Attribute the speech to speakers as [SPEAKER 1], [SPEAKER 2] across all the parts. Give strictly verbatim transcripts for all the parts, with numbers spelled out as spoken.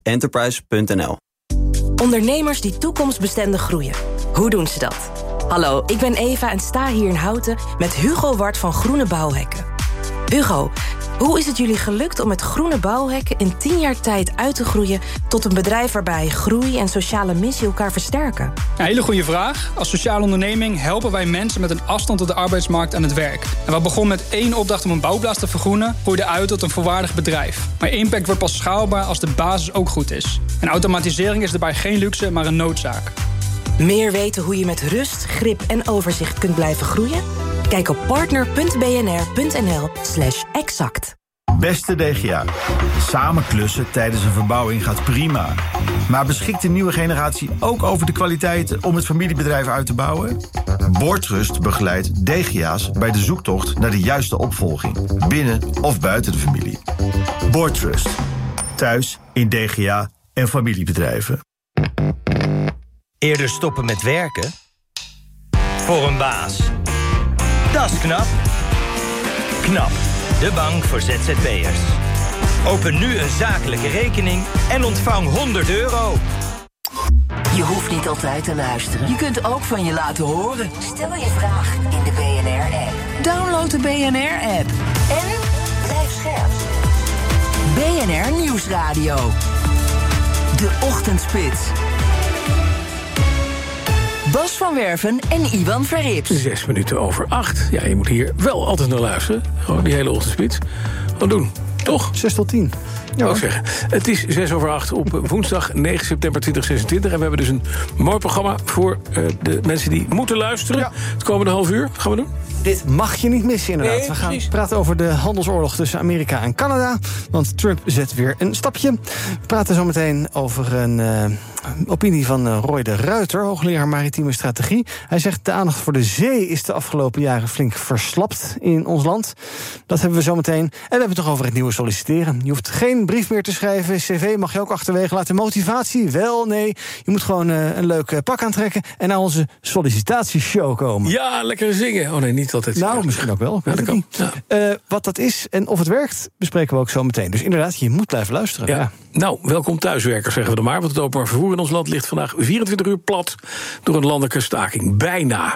[SPEAKER 1] enterprise punt n l.
[SPEAKER 2] Ondernemers die toekomstbestendig groeien. Hoe doen ze dat? Hallo, ik ben Eva en sta hier in Houten met Hugo Ward van Groene Bouwhekken. Hugo, hoe is het jullie gelukt om met Groene Bouwhekken in tien jaar tijd uit te groeien tot een bedrijf waarbij groei en sociale missie elkaar versterken?
[SPEAKER 3] Een hele goede vraag. Als sociale onderneming helpen wij mensen met een afstand tot de arbeidsmarkt aan het werk. En wat begon met één opdracht om een bouwplaats te vergroenen, groeide uit tot een volwaardig bedrijf. Maar impact wordt pas schaalbaar als de basis ook goed is. En automatisering is daarbij geen luxe, maar een noodzaak.
[SPEAKER 2] Meer weten hoe je met rust, grip en overzicht kunt blijven groeien? Kijk op partner punt b n r punt n l slash exact.
[SPEAKER 4] Beste D G A, samen klussen tijdens een verbouwing gaat prima. Maar beschikt de nieuwe generatie ook over de kwaliteiten om het familiebedrijf uit te bouwen? Boortrust begeleidt D G A's bij de zoektocht naar de juiste opvolging, binnen of buiten de familie. Boortrust, thuis in D G A en familiebedrijven.
[SPEAKER 5] Eerder stoppen met werken? Voor een baas. Dat is knap. KNAP, de bank voor Z Z P'ers. Open nu een zakelijke rekening en ontvang honderd euro.
[SPEAKER 6] Je hoeft niet altijd te luisteren. Je kunt ook van je laten horen. Stel je vraag in de B N R-app. Download de B N R-app. En blijf scherp. B N R Nieuwsradio. De Ochtendspits. Bas van Werven en Iwan Verrips.
[SPEAKER 7] Zes minuten over acht. Ja, je moet hier wel altijd naar luisteren. Gewoon die hele ochtendspits. Wat doen? Toch?
[SPEAKER 8] Zes tot tien.
[SPEAKER 7] Ja, ook zeggen. Het is zes over acht op woensdag negen september tweeduizend zesentwintig. En we hebben dus een mooi programma voor uh, de mensen die moeten luisteren. Ja. Het komende half uur. Wat gaan we doen?
[SPEAKER 8] Dit mag je niet missen, inderdaad.
[SPEAKER 7] Nee,
[SPEAKER 8] we gaan
[SPEAKER 7] precies.
[SPEAKER 8] praten over de handelsoorlog tussen Amerika en Canada. Want Trump zet weer een stapje. We praten zo meteen over een uh, opinie van uh, Roy de Ruiter, hoogleraar maritieme strategie. Hij zegt de aandacht voor de zee is de afgelopen jaren flink verslapt in ons land. Dat hebben we zo meteen. En we hebben het nog over het nieuwe solliciteren. Je hoeft geen brief meer te schrijven. cv mag je ook achterwege laten. Motivatie? Wel, nee. Je moet gewoon uh, een leuk uh, pak aantrekken en naar onze sollicitatieshow komen.
[SPEAKER 7] Ja, lekker zingen. Oh nee, niet altijd.
[SPEAKER 8] Nou, misschien ook wel. Ik weet
[SPEAKER 7] Ja,
[SPEAKER 8] het niet.
[SPEAKER 7] ja.
[SPEAKER 8] Uh, wat dat is en of het werkt, bespreken we ook zo meteen. Dus inderdaad, je moet blijven luisteren.
[SPEAKER 7] Ja.
[SPEAKER 8] Ja.
[SPEAKER 7] Nou, welkom thuiswerkers, zeggen we dan maar. Want het openbaar vervoer in ons land ligt vandaag vierentwintig uur plat door een landelijke staking. Bijna.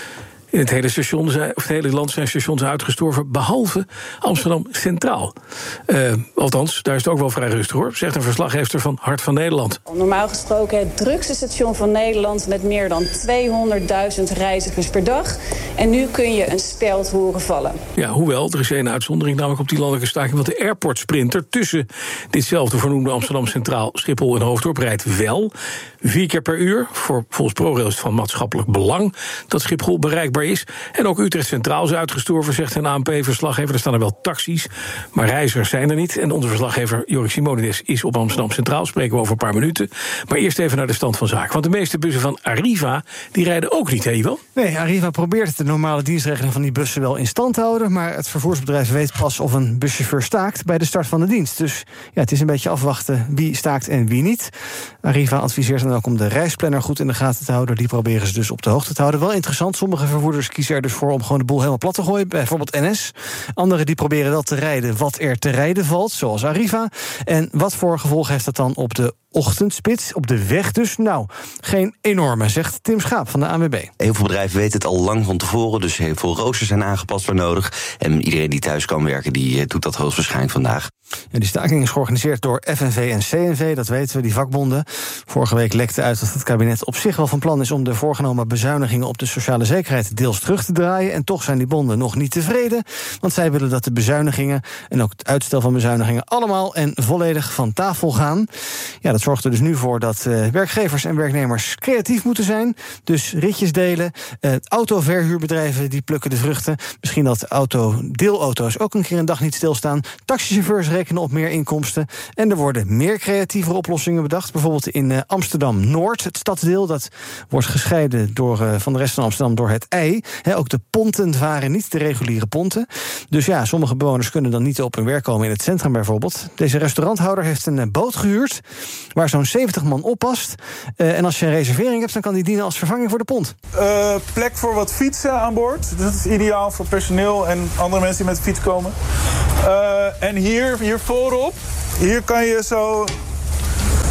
[SPEAKER 7] In het hele, station zijn, of het hele land zijn stations uitgestorven, behalve Amsterdam Centraal. Uh, althans, daar is het ook wel vrij rustig hoor, zegt een verslaggever van Hart van Nederland.
[SPEAKER 9] Normaal gesproken het drukste station van Nederland met meer dan tweehonderdduizend reizigers per dag. En nu kun je een speld horen vallen.
[SPEAKER 7] Ja, hoewel, er is één uitzondering namelijk op die landelijke staking. Want de Airport Sprinter tussen ditzelfde vernoemde Amsterdam Centraal, Schiphol en Hoofddorp rijdt wel vier keer per uur. Voor, volgens ProRail is het van maatschappelijk belang dat Schiphol bereikbaar is. En ook Utrecht Centraal is uitgestorven, zegt een A N P-verslaggever. Er staan er wel taxis, maar reizigers zijn er niet. En onze verslaggever Jorik Simonides is op Amsterdam Centraal. Spreken we over een paar minuten. Maar eerst even naar de stand van zaken. Want de meeste bussen van Arriva, die rijden ook niet, hè Iwan?
[SPEAKER 8] Nee, Arriva probeert de normale dienstregeling van die bussen wel in stand te houden. Maar het vervoersbedrijf weet pas of een buschauffeur staakt bij de start van de dienst. Dus ja, het is een beetje afwachten wie staakt en wie niet. Arriva adviseert dan ook om de reisplanner goed in de gaten te houden. Die proberen ze dus op de hoogte te houden. Wel interessant, sommige vervoerders kiezen er dus voor om gewoon de boel helemaal plat te gooien. Bijvoorbeeld N S. Anderen die proberen wel te rijden wat er te rijden valt, zoals Arriva. En wat voor gevolg heeft dat dan op de ochtendspits, op de weg dus? Nou, geen enorme, zegt Tim Schaap van de A N W B.
[SPEAKER 10] Heel veel bedrijven weten het al lang van tevoren, dus heel veel roosters zijn aangepast waar nodig. En iedereen die thuis kan werken, die doet dat hoogstwaarschijnlijk vandaag.
[SPEAKER 8] Ja, die staking is georganiseerd door F N V en C N V, dat weten we, die vakbonden. Vorige week lekte uit dat het kabinet op zich wel van plan is om de voorgenomen bezuinigingen op de sociale zekerheid deels terug te draaien. En toch zijn die bonden nog niet tevreden, want zij willen dat de bezuinigingen en ook het uitstel van bezuinigingen allemaal en volledig van tafel gaan. Ja, dat zorgt er dus nu voor dat uh, werkgevers en werknemers creatief moeten zijn. Dus ritjes delen, uh, autoverhuurbedrijven die plukken de vruchten. Misschien dat auto, deelauto's ook een keer een dag niet stilstaan. Taxichauffeurs rekenen op meer inkomsten. En er worden meer creatievere oplossingen bedacht. Bijvoorbeeld in uh, Amsterdam-Noord, het stadsdeel. Dat wordt gescheiden door, uh, van de rest van Amsterdam door het I. He, ook de ponten varen niet, de reguliere ponten. Dus ja, sommige bewoners kunnen dan niet op hun werk komen in het centrum bijvoorbeeld. Deze restauranthouder heeft een uh, boot gehuurd waar zo'n zeventig man oppast. Uh, en als je een reservering hebt, dan kan die dienen als vervanging voor de pont.
[SPEAKER 11] Uh, plek voor wat fietsen aan boord. Dat is ideaal voor personeel en andere mensen die met de fiets komen. Uh, en hier, hier voorop, hier kan je zo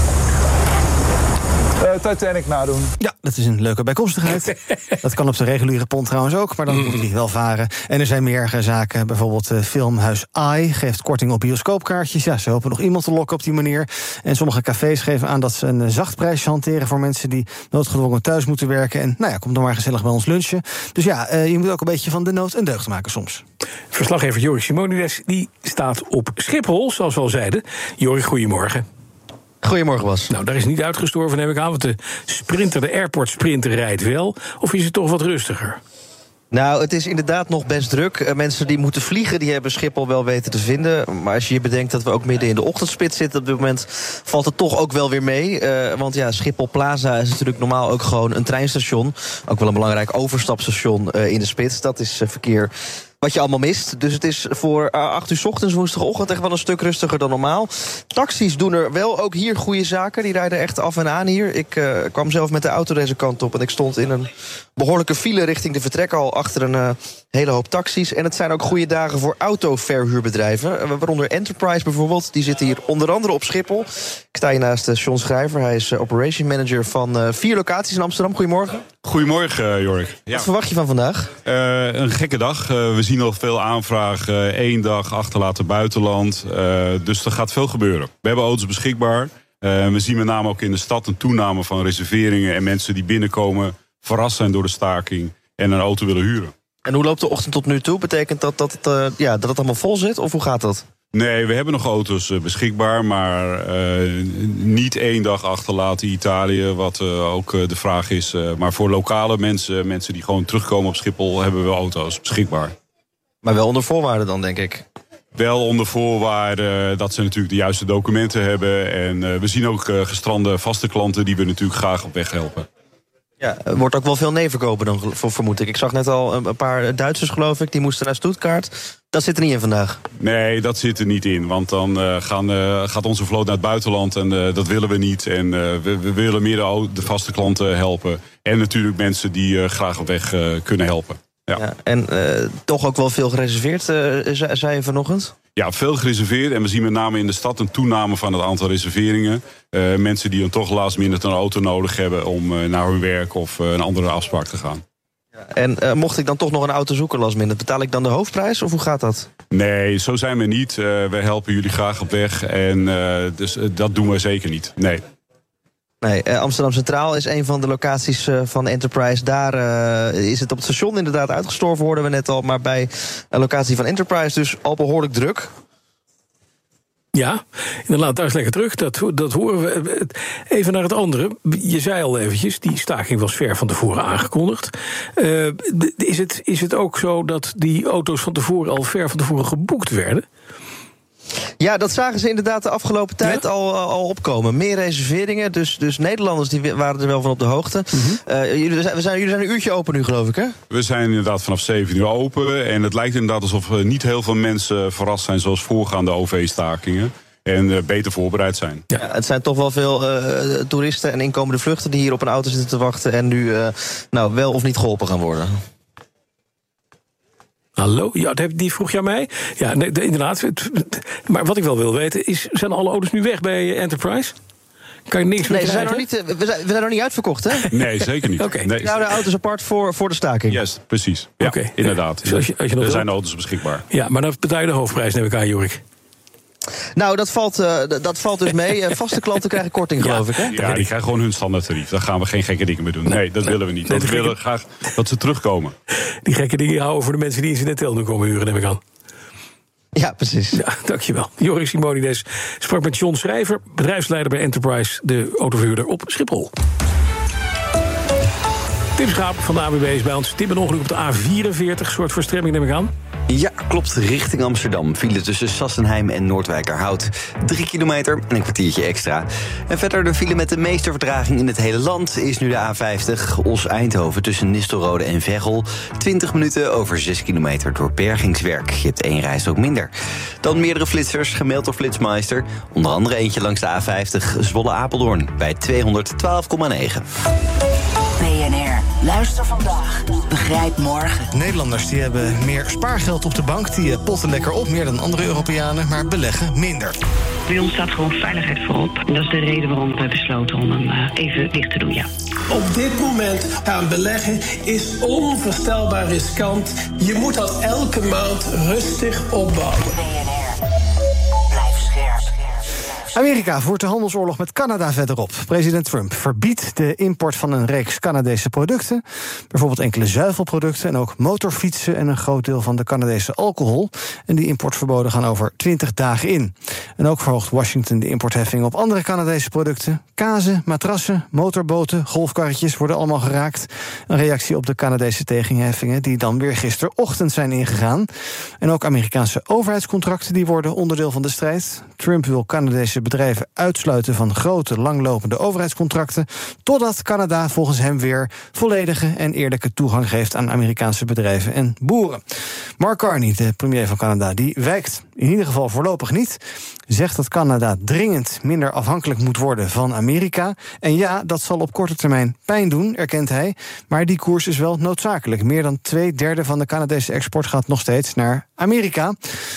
[SPEAKER 11] Titanic nadoen.
[SPEAKER 8] Ja, dat is een leuke bijkomstigheid. Dat kan op de reguliere pont trouwens ook, maar dan moet hij wel varen. En er zijn meer zaken, bijvoorbeeld uh, Filmhuis AI geeft korting op bioscoopkaartjes. Ja, ze hopen nog iemand te lokken op die manier. En sommige cafés geven aan dat ze een uh, zacht prijsje hanteren voor mensen die noodgedwongen thuis moeten werken. En nou ja, kom dan maar gezellig bij ons lunchen. Dus ja, uh, je moet ook een beetje van de nood een deugd maken soms.
[SPEAKER 7] Verslaggever Joris Simonides, die staat op Schiphol, zoals we al zeiden. Joris, goedemorgen.
[SPEAKER 1] Goedemorgen, Bas.
[SPEAKER 7] Nou, daar is niet uitgestorven, neem ik aan, want de sprinter, de airport sprinter rijdt wel. Of is het toch wat rustiger?
[SPEAKER 1] Nou, het is inderdaad nog best druk. Uh, mensen die moeten vliegen, die hebben Schiphol wel weten te vinden. Maar als je je bedenkt dat we ook midden in de ochtendspits zitten op dit moment, valt het toch ook wel weer mee. Uh, want ja, Schiphol Plaza is natuurlijk normaal ook gewoon een treinstation. Ook wel een belangrijk overstapstation uh, in de spits. Dat is uh, verkeer wat je allemaal mist. Dus het is voor acht uur 's ochtends, woensdagochtend, echt wel een stuk rustiger dan normaal. Taxis doen er wel ook hier goede zaken. Die rijden echt af en aan hier. Ik uh, kwam zelf met de auto deze kant op en ik stond in een behoorlijke file richting de vertrekhal achter een uh, hele hoop taxis. En het zijn ook goede dagen voor autoverhuurbedrijven. Uh, waaronder Enterprise bijvoorbeeld. Die zitten hier onder andere op Schiphol. Ik sta hier naast uh, John Schrijver. Hij is uh, operation manager van uh, vier locaties in Amsterdam. Goedemorgen.
[SPEAKER 12] Goedemorgen, uh, Jorik. Ja.
[SPEAKER 1] Wat verwacht je van vandaag?
[SPEAKER 12] Uh, een gekke dag. Uh, we zien al veel aanvragen. Eén dag achterlaten buitenland. Uh, dus er gaat veel gebeuren. We hebben auto's beschikbaar. Uh, we zien met name ook in de stad een toename van reserveringen en mensen die binnenkomen, verrast zijn door de staking en een auto willen huren.
[SPEAKER 1] En hoe loopt de ochtend tot nu toe? Betekent dat dat het, uh, ja, dat het allemaal vol zit? Of hoe gaat dat?
[SPEAKER 12] Nee, we hebben nog auto's uh, beschikbaar, maar uh, niet één dag achterlaten Italië, wat uh, ook uh, de vraag is. Uh, maar voor lokale mensen, mensen die gewoon terugkomen op Schiphol, hebben we auto's beschikbaar.
[SPEAKER 1] Maar wel onder voorwaarden dan, denk ik?
[SPEAKER 12] Wel onder voorwaarden dat ze natuurlijk de juiste documenten hebben. En uh, we zien ook uh, gestrande vaste klanten die we natuurlijk graag op weg helpen.
[SPEAKER 1] Ja, er wordt ook wel veel nee verkopen dan, vermoed ik. Ik zag net al een paar Duitsers, geloof ik, die moesten naar Stuttgart. Dat zit er niet in vandaag.
[SPEAKER 12] Nee, dat zit er niet in. Want dan uh, gaan, uh, gaat onze vloot naar het buitenland en uh, dat willen we niet. En uh, we, we willen meer de, de vaste klanten helpen. En natuurlijk mensen die uh, graag op weg uh, kunnen helpen. Ja.
[SPEAKER 1] Ja, en uh, toch ook wel veel gereserveerd, uh, zei je vanochtend?
[SPEAKER 12] Ja, veel gereserveerd. En we zien met name in de stad een toename van het aantal reserveringen. Uh, mensen die dan toch last minute een auto nodig hebben om uh, naar hun werk of uh, een andere afspraak te gaan.
[SPEAKER 1] Ja, en uh, mocht ik dan toch nog een auto zoeken last minute, betaal ik dan de hoofdprijs of hoe gaat dat?
[SPEAKER 12] Nee, zo zijn we niet. Uh, wij helpen jullie graag op weg en uh, dus uh, dat doen we zeker niet. Nee.
[SPEAKER 1] Nee, uh, Amsterdam Centraal is een van de locaties uh, van Enterprise. Daar uh, is het op het station inderdaad uitgestorven, hoorden we net al. Maar bij een locatie van Enterprise dus al behoorlijk druk.
[SPEAKER 7] Ja, inderdaad, daar is lekker terug. Dat, dat horen we. Even naar het andere. Je zei al eventjes, die staking was ver van tevoren aangekondigd. Uh, is, het, is het ook zo dat die auto's van tevoren al ver van tevoren geboekt werden?
[SPEAKER 1] Ja, dat zagen ze inderdaad de afgelopen tijd ja? al, al opkomen. Meer reserveringen, dus, dus Nederlanders die waren er wel van op de hoogte. Mm-hmm. uh, jullie, we zijn, jullie zijn een uurtje open nu, geloof ik, hè?
[SPEAKER 12] We zijn inderdaad vanaf zeven uur open. En het lijkt inderdaad alsof niet heel veel mensen verrast zijn zoals voorgaande O V-stakingen. En uh, beter voorbereid zijn.
[SPEAKER 1] Ja, het zijn toch wel veel uh, toeristen en inkomende vluchten die hier op een auto zitten te wachten en nu uh, nou, wel of niet geholpen gaan worden.
[SPEAKER 7] Hallo? Ja, die vroeg je aan mij? Ja, nee, inderdaad. Maar wat ik wel wil weten is, zijn alle auto's nu weg bij Enterprise? Kan je niks meer
[SPEAKER 1] Nee, ze zijn nog niet, we, zijn, we zijn nog niet uitverkocht, hè?
[SPEAKER 12] Nee, zeker niet.
[SPEAKER 7] Okay.
[SPEAKER 12] Nee.
[SPEAKER 1] Nou, de auto's apart voor, voor de staking.
[SPEAKER 12] Yes, precies. Ja, okay. Inderdaad. Dus als je, als je er zijn auto's beschikbaar.
[SPEAKER 7] Ja, maar dan betaal je de hoofdprijs, neem ik aan, Jorik.
[SPEAKER 1] Nou, dat valt, uh, dat valt dus mee. Uh, vaste klanten krijgen korting, geloof
[SPEAKER 12] ja,
[SPEAKER 1] ik, hè?
[SPEAKER 12] Ja, die krijgen gewoon hun standaardtarief. Daar gaan we geen gekke dingen mee doen. Nee, dat nee, willen we niet. Nee, we willen gekke... graag dat ze terugkomen.
[SPEAKER 7] Die gekke dingen houden voor de mensen die incidentel nu komen huren, neem ik aan.
[SPEAKER 1] Ja, precies.
[SPEAKER 7] Ja, dankjewel. Joris Simonides sprak met John Schrijver, bedrijfsleider bij Enterprise, de autoverhuurder op Schiphol. Tim Schaap van de A W B is bij ons. Tim, een ongeluk op de A vierenveertig, soort verstremming neem ik aan.
[SPEAKER 10] Ja, klopt. Richting Amsterdam. File tussen Sassenheim en Noordwijkerhout. Drie kilometer en een kwartiertje extra. En verder de file met de meeste vertraging in het hele land is nu de A vijftig. Os-Eindhoven tussen Nistelrode en Veghel. twintig minuten over zes kilometer door bergingswerk. Je hebt één reis ook minder. Dan meerdere flitsers, gemeld door Flitsmeister. Onder andere eentje langs de A vijftig Zwolle-Apeldoorn bij tweehonderdtwaalf komma negen.
[SPEAKER 6] B N R. Luister vandaag. Begrijp morgen.
[SPEAKER 8] Nederlanders die hebben meer spaargeld op de bank. Die potten lekker op, meer dan andere Europeanen, maar beleggen minder.
[SPEAKER 13] Bij ons staat gewoon veiligheid voorop. En dat is de reden waarom we besloten om hem uh, even dicht te doen, ja.
[SPEAKER 14] Op dit moment gaan beleggen is onvoorstelbaar riskant. Je moet dat elke maand rustig opbouwen.
[SPEAKER 8] Amerika voert de handelsoorlog met Canada verder op. President Trump verbiedt de import van een reeks Canadese producten. Bijvoorbeeld enkele zuivelproducten en ook motorfietsen en een groot deel van de Canadese alcohol. En die importverboden gaan over twintig dagen in. En ook verhoogt Washington de importheffing op andere Canadese producten. Kazen, matrassen, motorboten, golfkarretjes worden allemaal geraakt. Een reactie op de Canadese tegenheffingen die dan weer gisterochtend zijn ingegaan. En ook Amerikaanse overheidscontracten die worden onderdeel van de strijd. Trump wil Canadese bedrijven uitsluiten van grote, langlopende overheidscontracten, totdat Canada volgens hem weer volledige en eerlijke toegang geeft aan Amerikaanse bedrijven en boeren. Mark Carney, de premier van Canada, die wijkt in ieder geval voorlopig niet. Zegt dat Canada dringend minder afhankelijk moet worden van Amerika. En ja, dat zal op korte termijn pijn doen, erkent hij. Maar die koers is wel noodzakelijk. Meer dan twee derde van de Canadese export gaat nog steeds naar Amerika.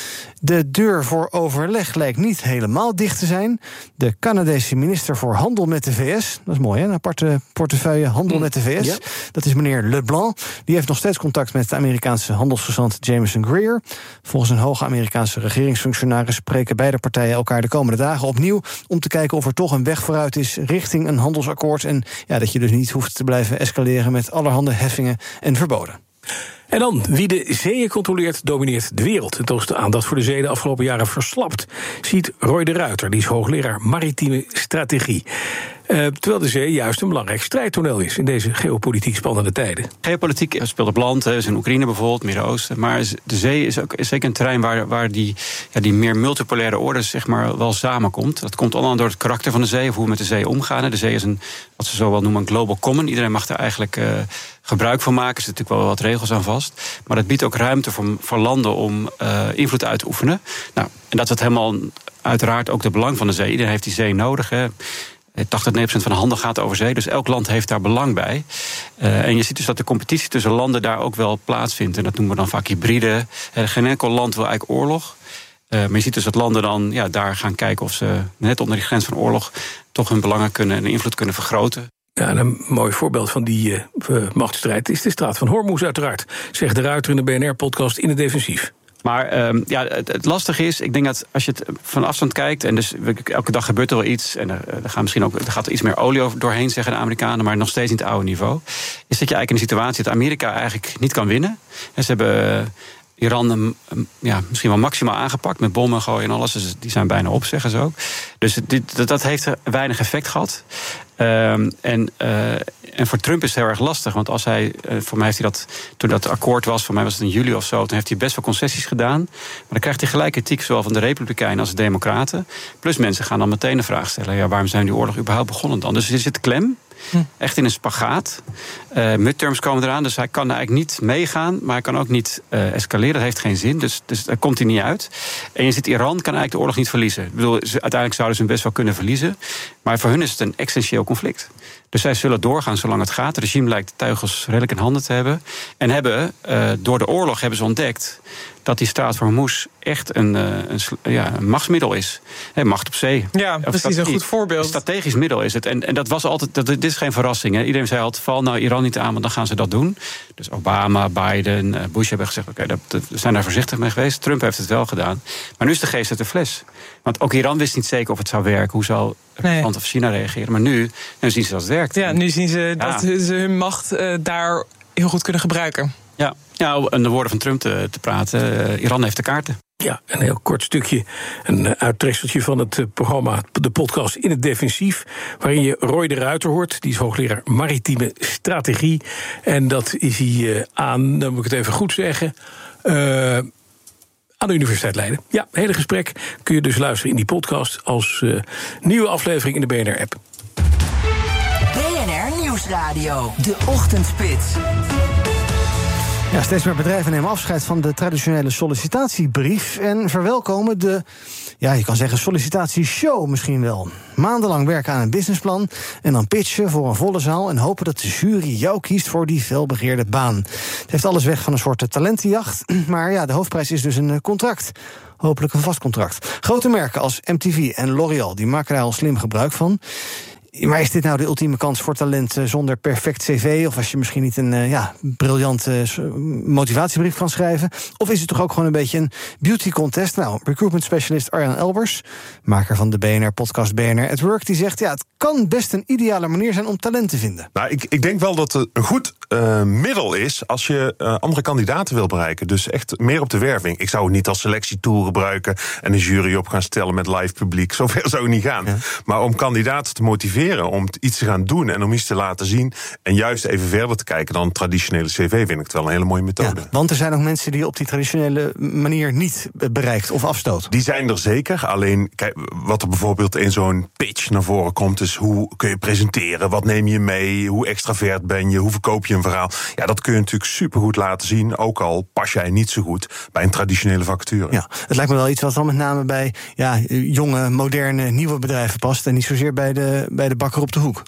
[SPEAKER 8] De deur voor overleg lijkt niet helemaal dicht te zijn. De Canadese minister voor Handel met de V S... dat is mooi, hè? Een aparte portefeuille Handel met de V S. Ja. Dat is meneer LeBlanc. Die heeft nog steeds contact met de Amerikaanse handelsgezant Jameson Greer. Volgens een hoge Amerikaanse regeringsfunctionaris spreken beide partijen elkaar de komende dagen opnieuw om te kijken of er toch een weg vooruit is richting een handelsakkoord. En ja, dat je dus niet hoeft te blijven escaleren met allerhande heffingen en verboden.
[SPEAKER 7] En dan, wie de zeeën controleert, domineert de wereld. Het oogste aandacht voor de zee de afgelopen jaren verslapt, ziet Roy de Ruiter, die is hoogleraar maritieme strategie. Uh, terwijl de zee juist een belangrijk strijdtoneel is in deze geopolitiek spannende tijden.
[SPEAKER 15] Geopolitiek speelt op land, dus in Oekraïne bijvoorbeeld, Midden-Oosten. Maar de zee is ook is zeker een terrein waar, waar die, ja, die meer multipolaire orde zeg maar, wel samenkomt. Dat komt allemaal door het karakter van de zee, of hoe we met de zee omgaan. De zee is een, wat ze zo wel noemen, een global common. Iedereen mag er eigenlijk uh, gebruik van maken. Er zitten natuurlijk wel wat regels aan vast. Maar dat biedt ook ruimte voor, voor landen om uh, invloed uit te oefenen. Nou, en dat is het helemaal uiteraard ook de belang van de zee. Iedereen heeft die zee nodig, hè. tachtig tot negen procent van de handel gaat over zee, dus elk land heeft daar belang bij. Uh, en je ziet dus dat de competitie tussen landen daar ook wel plaatsvindt. En dat noemen we dan vaak hybride. Uh, geen enkel land wil eigenlijk oorlog. Uh, maar je ziet dus dat landen dan ja, daar gaan kijken of ze net onder die grens van oorlog toch hun belangen kunnen en invloed kunnen vergroten.
[SPEAKER 7] Ja, een mooi voorbeeld van die uh, machtsstrijd is de straat van Hormuz uiteraard, zegt de Ruiter in de B N R-podcast In het Defensief.
[SPEAKER 15] Maar um, ja, het, het lastige is, ik denk dat als je het van afstand kijkt, en dus elke dag gebeurt er wel iets, en er, er, gaan misschien ook, er gaat er iets meer olie over doorheen, zeggen de Amerikanen, maar nog steeds niet het oude niveau, is dat je eigenlijk in een situatie dat Amerika eigenlijk niet kan winnen. En ze hebben uh, Iran um, ja, misschien wel maximaal aangepakt met bommen gooien en alles, dus die zijn bijna op, zeggen ze ook. Dus dit, dat, dat heeft weinig effect gehad. Um, en, uh, en voor Trump is het heel erg lastig, want als hij, uh, voor mij heeft hij dat, toen dat akkoord was, voor mij was het in juli of zo, toen heeft hij best wel concessies gedaan. Maar dan krijgt hij gelijk kritiek, zowel van de Republikeinen als de Democraten. Plus mensen gaan dan meteen de vraag stellen, ja, waarom zijn die oorlog überhaupt begonnen dan? Dus er zit klem. Hm. Echt in een spagaat. Uh, midterms komen eraan, dus hij kan eigenlijk niet meegaan, maar hij kan ook niet uh, escaleren. Dat heeft geen zin, dus, dus daar komt hij niet uit. En je ziet, Iran kan eigenlijk de oorlog niet verliezen. Ik bedoel, ze, uiteindelijk zouden ze hem best wel kunnen verliezen. Maar voor hun is het een essentieel conflict. Dus zij zullen doorgaan zolang het gaat. Het regime lijkt de teugels redelijk in handen te hebben. En hebben, uh, door de oorlog hebben ze ontdekt dat die straat van Hormuz echt een, een, ja, een machtsmiddel is. He, macht op zee.
[SPEAKER 16] Ja, precies, een goed voorbeeld.
[SPEAKER 15] Een strategisch middel is het. En, en dat was altijd, dat, dit is geen verrassing. Hè. Iedereen zei altijd, val nou Iran niet aan, want dan gaan ze dat doen. Dus Obama, Biden, Bush hebben gezegd, oké, okay, we zijn daar voorzichtig mee geweest. Trump heeft het wel gedaan. Maar nu is de geest uit de fles. Want ook Iran wist niet zeker of het zou werken. Hoe zou
[SPEAKER 16] nee.
[SPEAKER 15] Rusland of China reageren? Maar nu, nu zien ze dat het werkt.
[SPEAKER 16] Ja, nu zien ze
[SPEAKER 15] ja.
[SPEAKER 16] dat ze hun macht uh, daar heel goed kunnen gebruiken.
[SPEAKER 15] Ja, ja, en de woorden van Trump te, te praten. Uh, Iran heeft de kaarten.
[SPEAKER 7] Ja, een heel kort stukje, een uittrekseltje van het programma, de podcast In het Defensief, waarin je Roy de Ruiter hoort. Die is hoogleraar maritieme strategie. En dat is hij uh, aan, dan moet ik het even goed zeggen, uh, aan de Universiteit Leiden. Ja, het hele gesprek kun je dus luisteren in die podcast als uh, nieuwe aflevering in de B N R-app.
[SPEAKER 6] B N R Nieuwsradio, de Ochtendspits.
[SPEAKER 8] Ja, steeds meer bedrijven nemen afscheid van de traditionele sollicitatiebrief en verwelkomen de ja, je kan zeggen sollicitatieshow misschien wel. Maandenlang werken aan een businessplan en dan pitchen voor een volle zaal en hopen dat de jury jou kiest voor die felbegeerde baan. Het heeft alles weg van een soort talentenjacht, maar ja, de hoofdprijs is dus een contract. Hopelijk een vast contract. Grote merken als M T V en L'Oréal die maken daar al slim gebruik van. Maar is dit nou de ultieme kans voor talent zonder perfect cv? Of als je misschien niet een uh, ja, briljante motivatiebrief kan schrijven? Of is het toch ook gewoon een beetje een beauty contest? Nou, recruitment specialist Arjan Elbers, maker van de B N R-podcast B N R at Work, die zegt, ja, het kan best een ideale manier zijn om talent te vinden.
[SPEAKER 17] Nou, ik, ik denk wel dat het een goed uh, middel is als je uh, andere kandidaten wil bereiken. Dus echt meer op de werving. Ik zou het niet als selectietool gebruiken en een jury op gaan stellen met live publiek. Zover zou het niet gaan. Ja. Maar om kandidaten te motiveren om iets te gaan doen en om iets te laten zien en juist even verder te kijken dan traditionele cv, vind ik het wel een hele mooie methode.
[SPEAKER 8] Ja, want er zijn ook mensen die je op die traditionele manier niet bereikt of afstoot.
[SPEAKER 17] Die zijn er zeker, alleen kijk, wat er bijvoorbeeld in zo'n pitch naar voren komt is hoe kun je presenteren, wat neem je mee, hoe extravert ben je, hoe verkoop je een verhaal. Ja, dat kun je natuurlijk supergoed laten zien, ook al pas jij niet zo goed bij een traditionele vacature.
[SPEAKER 8] Ja, het lijkt me wel iets wat dan met name bij ja, jonge, moderne, nieuwe bedrijven past en niet zozeer bij de, bij de bakker op de hoek.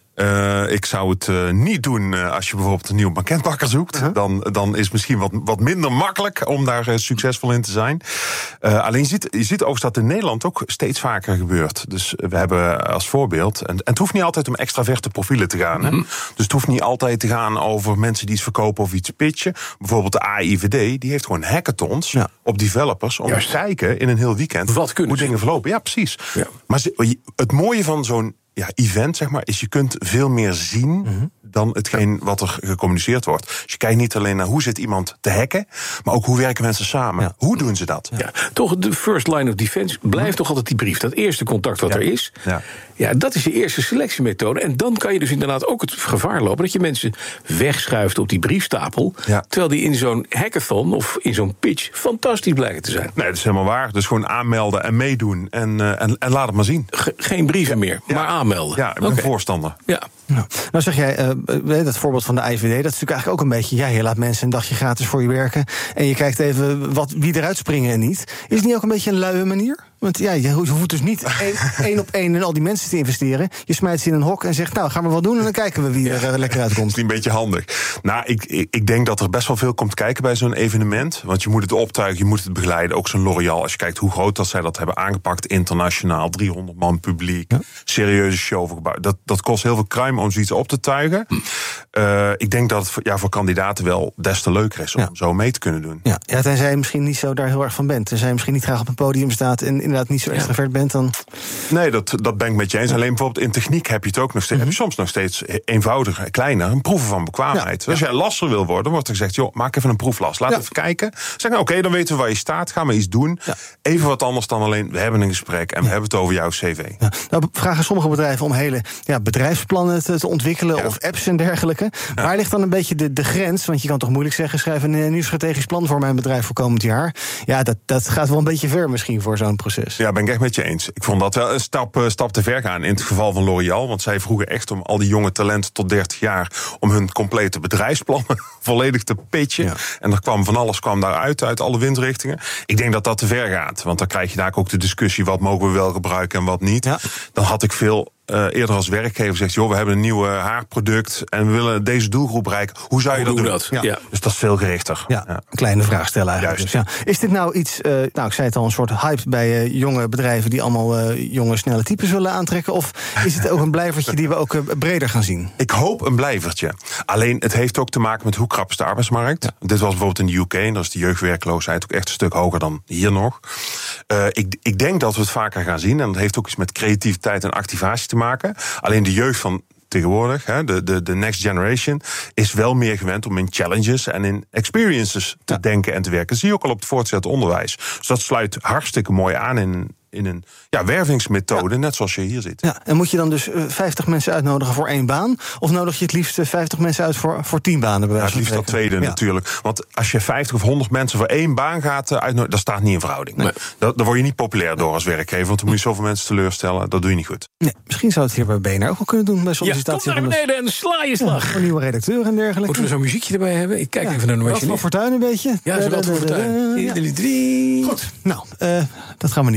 [SPEAKER 17] Uh, ik zou het uh, niet doen uh, als je bijvoorbeeld een nieuwe banketbakker zoekt. Uh-huh. Dan, dan is het misschien wat, wat minder makkelijk om daar uh, succesvol in te zijn. Uh, alleen je ziet, je ziet overigens dat in Nederland ook steeds vaker gebeurt. Dus we hebben als voorbeeld, en, en het hoeft niet altijd om extraverte profielen te gaan. Mm-hmm. Hè? Dus het hoeft niet altijd te gaan over mensen die iets verkopen of iets pitchen. Bijvoorbeeld de A I V D, die heeft gewoon hackathons ja. op developers om Juist. te kijken in een heel weekend wat hoe dingen verlopen. Ja, precies. Ja. Maar het mooie van zo'n Ja, event, zeg maar, is je kunt veel meer zien mm-hmm. dan hetgeen wat er gecommuniceerd wordt. Dus je kijkt niet alleen naar hoe zit iemand te hacken, maar ook hoe werken mensen samen. Ja. Hoe doen ze dat?
[SPEAKER 7] Ja. Ja, toch de first line of defense blijft mm-hmm. toch altijd die brief. Dat eerste contact wat ja. er is. Ja. ja, dat is je eerste selectiemethode. En dan kan je dus inderdaad ook het gevaar lopen dat je mensen wegschuift op die briefstapel. Ja. Terwijl die in zo'n hackathon of in zo'n pitch fantastisch blijken te zijn.
[SPEAKER 17] Nee, dat is helemaal waar. Dus gewoon aanmelden en meedoen en, uh, en, en laat het maar zien.
[SPEAKER 7] Ge- geen brieven ja. meer, ja. maar aanmelden.
[SPEAKER 17] Ja, ik ben okay. een voorstander.
[SPEAKER 7] Ja.
[SPEAKER 8] Nou, nou zeg jij, uh, dat voorbeeld van de I V D, dat is natuurlijk eigenlijk ook een beetje, ja, je laat mensen een dagje gratis voor je werken en je kijkt even wat, wie eruit springen en niet. Is het niet ook een beetje een luie manier? Want ja, je hoeft dus niet één, één op één in al die mensen te investeren. Je smijt ze in een hok en zegt, nou, gaan we wat doen en dan kijken we wie er uh, lekker uitkomt.
[SPEAKER 17] Dat is een beetje handig. Nou, ik, ik, ik denk dat er best wel veel komt kijken bij zo'n evenement. Want je moet het optuigen, je moet het begeleiden. Ook zo'n L'Oréal, als je kijkt hoe groot dat zij dat hebben aangepakt, internationaal, driehonderd man publiek, ja. serieuze show gebouwd. Dat, dat kost heel veel kruim om zoiets op te tuigen. Uh, ik denk dat het voor, ja, voor kandidaten wel des te leuker is om ja. zo mee te kunnen doen.
[SPEAKER 8] Ja, ja, tenzij je misschien niet zo daar heel erg van bent. Tenzij je misschien niet graag op een podium staat en inderdaad niet zo extravert bent, dan...
[SPEAKER 17] Nee, dat, dat ben ik met je eens. Alleen bijvoorbeeld in techniek heb je het ook nog steeds, mm-hmm. heb je soms nog steeds eenvoudiger, kleiner, een proeven van bekwaamheid. Ja. Als jij lasser wil worden, wordt er gezegd, joh, maak even een proeflas. Laat ja. even kijken. Zeg nou, oké, okay, dan weten we waar je staat. Gaan we iets doen. Ja. Even wat anders dan alleen, we hebben een gesprek en ja. we hebben het over jouw cv. Ja.
[SPEAKER 8] Nou, vragen sommige bedrijven om hele ja, bedrijfsplannen te, te ontwikkelen ja. of apps en dergelijke. Ja. Waar ligt dan een beetje de, de grens? Want je kan toch moeilijk zeggen, schrijf een, een nieuw strategisch plan voor mijn bedrijf voor komend jaar. Ja, dat, dat gaat wel een beetje ver misschien voor zo'n proces.
[SPEAKER 17] Ja, ben ik echt met je eens. Ik vond dat wel een stap, uh, stap te ver gaan in het geval van L'Oréal. Want zij vroegen echt om al die jonge talenten tot dertig jaar om hun complete bedrijfsplannen volledig te pitchen. Ja. En er kwam van alles kwam daaruit, uit alle windrichtingen. Ik denk dat dat te ver gaat. Want dan krijg je daar ook de discussie, wat mogen we wel gebruiken en wat niet. Ja. Dan had ik veel Uh, eerder als werkgever zegt, joh, we hebben een nieuw uh, haarproduct en we willen deze doelgroep bereiken. Hoe zou je Hoe dat doen? Dat? Ja. Ja. Dus dat is veel gerichter.
[SPEAKER 8] Ja, ja. Een kleine vraag stellen eigenlijk. Dus, ja. Is dit nou iets, uh, nou ik zei het al, een soort hype bij uh, jonge bedrijven die allemaal uh, jonge, snelle types willen aantrekken? Of is het ook een blijvertje die we ook uh, breder gaan zien?
[SPEAKER 17] Ik hoop een blijvertje. Alleen, het heeft ook te maken met hoe krap is de arbeidsmarkt. Ja. Dit was bijvoorbeeld in de U K, en daar is de jeugdwerkloosheid ook echt een stuk hoger dan hier nog. Uh, ik, ik denk dat we het vaker gaan zien. En dat heeft ook iets met creativiteit en activatie te maken. Alleen de jeugd van tegenwoordig, de, de, de next generation, is wel meer gewend om in challenges en in experiences te ja. denken en te werken. Dat zie je ook al op het voortgezet onderwijs. Dus dat sluit hartstikke mooi aan in in een ja, wervingsmethode, ja. net zoals je hier zit.
[SPEAKER 8] Ja, en moet je dan dus uh, vijftig mensen uitnodigen voor één baan? Of nodig je het liefst uh, vijftig mensen uit voor, voor tien banen? Bij
[SPEAKER 17] ja, het liefst dat tweede ja. natuurlijk. Want als je vijftig of honderd mensen voor één baan gaat uh, uitnodigen, dat staat niet in verhouding. Nee. Da- daar word je niet populair door als werkgever, want dan moet je zoveel mensen teleurstellen. Dat doe je niet goed.
[SPEAKER 8] Nee, misschien zou het hier bij B N R ook wel kunnen doen, bij sollicitatie.
[SPEAKER 7] Ja, kom naar beneden en sla je slag.
[SPEAKER 8] Ja, een nieuwe redacteur en dergelijke.
[SPEAKER 7] Moeten we zo'n muziekje erbij hebben? Ik kijk ja. even naar de machine.
[SPEAKER 8] Wat voor Fortuin een beetje?
[SPEAKER 7] Ja, zo wat voor Fortuin. Goed,
[SPEAKER 8] nou, uh, dat gaan we niet doen.
[SPEAKER 7] Helemaal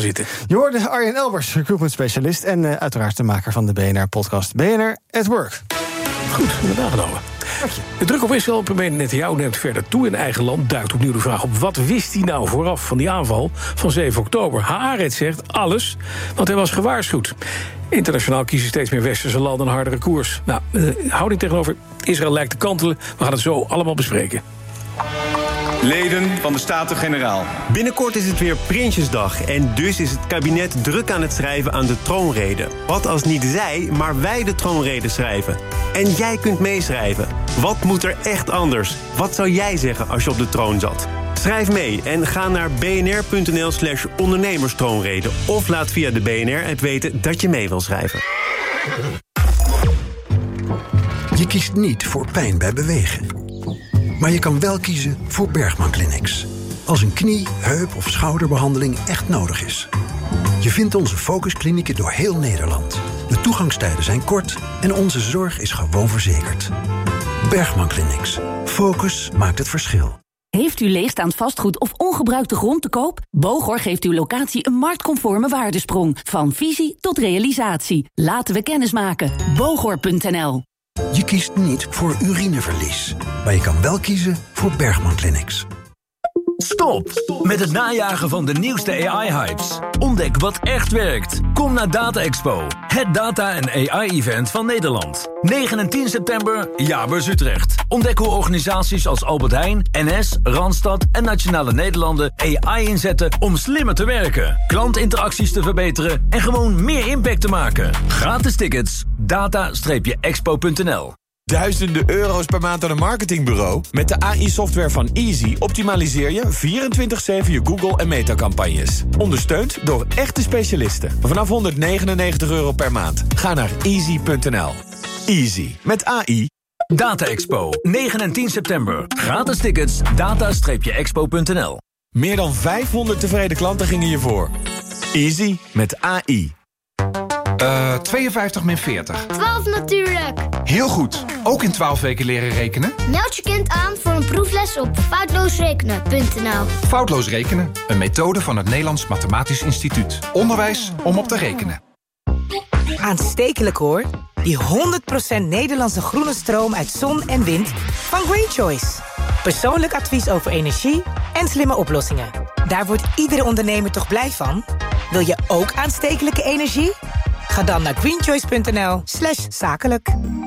[SPEAKER 7] zitten.
[SPEAKER 8] Je hoorde Arjen Elbers, recruitment specialist en uh, uiteraard de maker van de B N R-podcast B N R at Work.
[SPEAKER 7] Goed, inderdaad genomen. De druk op Israël, premier Netanyahu neemt verder toe in eigen land. Duikt opnieuw de vraag op: wat wist hij nou vooraf van die aanval van zeven oktober? Haaretz zegt alles, want hij was gewaarschuwd. Internationaal kiezen steeds meer westerse landen een hardere koers. Nou, de houding tegenover Israël lijkt te kantelen. We gaan het zo allemaal bespreken.
[SPEAKER 18] Leden van de Staten-Generaal. Binnenkort is het weer Prinsjesdag en dus is het kabinet druk aan het schrijven aan de troonrede. Wat als niet zij, maar wij de troonrede schrijven? En jij kunt meeschrijven. Wat moet er echt anders? Wat zou jij zeggen als je op de troon zat? Schrijf mee en ga naar bnr.nl slash ondernemerstroonrede... of laat via de B N R-app weten dat je mee wil schrijven.
[SPEAKER 19] Je kiest niet voor pijn bij bewegen. Maar je kan wel kiezen voor Bergman Clinics. Als een knie, heup of schouderbehandeling echt nodig is. Je vindt onze focusklinieken door heel Nederland. De toegangstijden zijn kort en onze zorg is gewoon verzekerd. Bergman Clinics. Focus maakt het verschil.
[SPEAKER 20] Heeft u leegstaand vastgoed of ongebruikte grond te koop? Bogor geeft uw locatie een marktconforme waardesprong. Van visie tot realisatie. Laten we kennis maken. Bogor punt n l.
[SPEAKER 19] Je kiest niet voor urineverlies. Maar je kan wel kiezen voor Bergman Clinics.
[SPEAKER 21] Stop met het najagen van de nieuwste A I-hypes. Ontdek wat echt werkt. Kom naar Data Expo, het data- en A I-event van Nederland. negen en tien september, Jaarbeurs Utrecht. Ontdek hoe organisaties als Albert Heijn, N S, Randstad en Nationale Nederlanden A I inzetten om slimmer te werken, klantinteracties te verbeteren en gewoon meer impact te maken. Gratis tickets, data expo punt n l.
[SPEAKER 22] Duizenden euro's per maand aan een marketingbureau? Met de A I-software van Easy optimaliseer je vierentwintig zeven je Google- en Meta-campagnes. Ondersteund door echte specialisten. Vanaf honderdnegenennegentig euro per maand. Ga naar easy punt n l. Easy. Met A I.
[SPEAKER 21] Data Expo, negen en tien september. Gratis tickets, data expo punt n l.
[SPEAKER 22] Meer dan vijfhonderd tevreden klanten gingen hiervoor. Easy. Met A I.
[SPEAKER 23] Uh, tweeënvijftig min veertig.
[SPEAKER 24] twaalf natuurlijk.
[SPEAKER 23] Heel goed. Ook in twaalf weken leren rekenen?
[SPEAKER 24] Meld je kind aan voor een proefles op foutloosrekenen punt n l.
[SPEAKER 23] Foutloos rekenen. Een methode van het Nederlands Mathematisch Instituut. Onderwijs om op te rekenen.
[SPEAKER 25] Aanstekelijk hoor. Die honderd procent Nederlandse groene stroom uit zon en wind van Green Choice. Persoonlijk advies over energie en slimme oplossingen. Daar wordt iedere ondernemer toch blij van? Wil je ook aanstekelijke energie? Ga dan naar greenchoice punt n l slash zakelijk.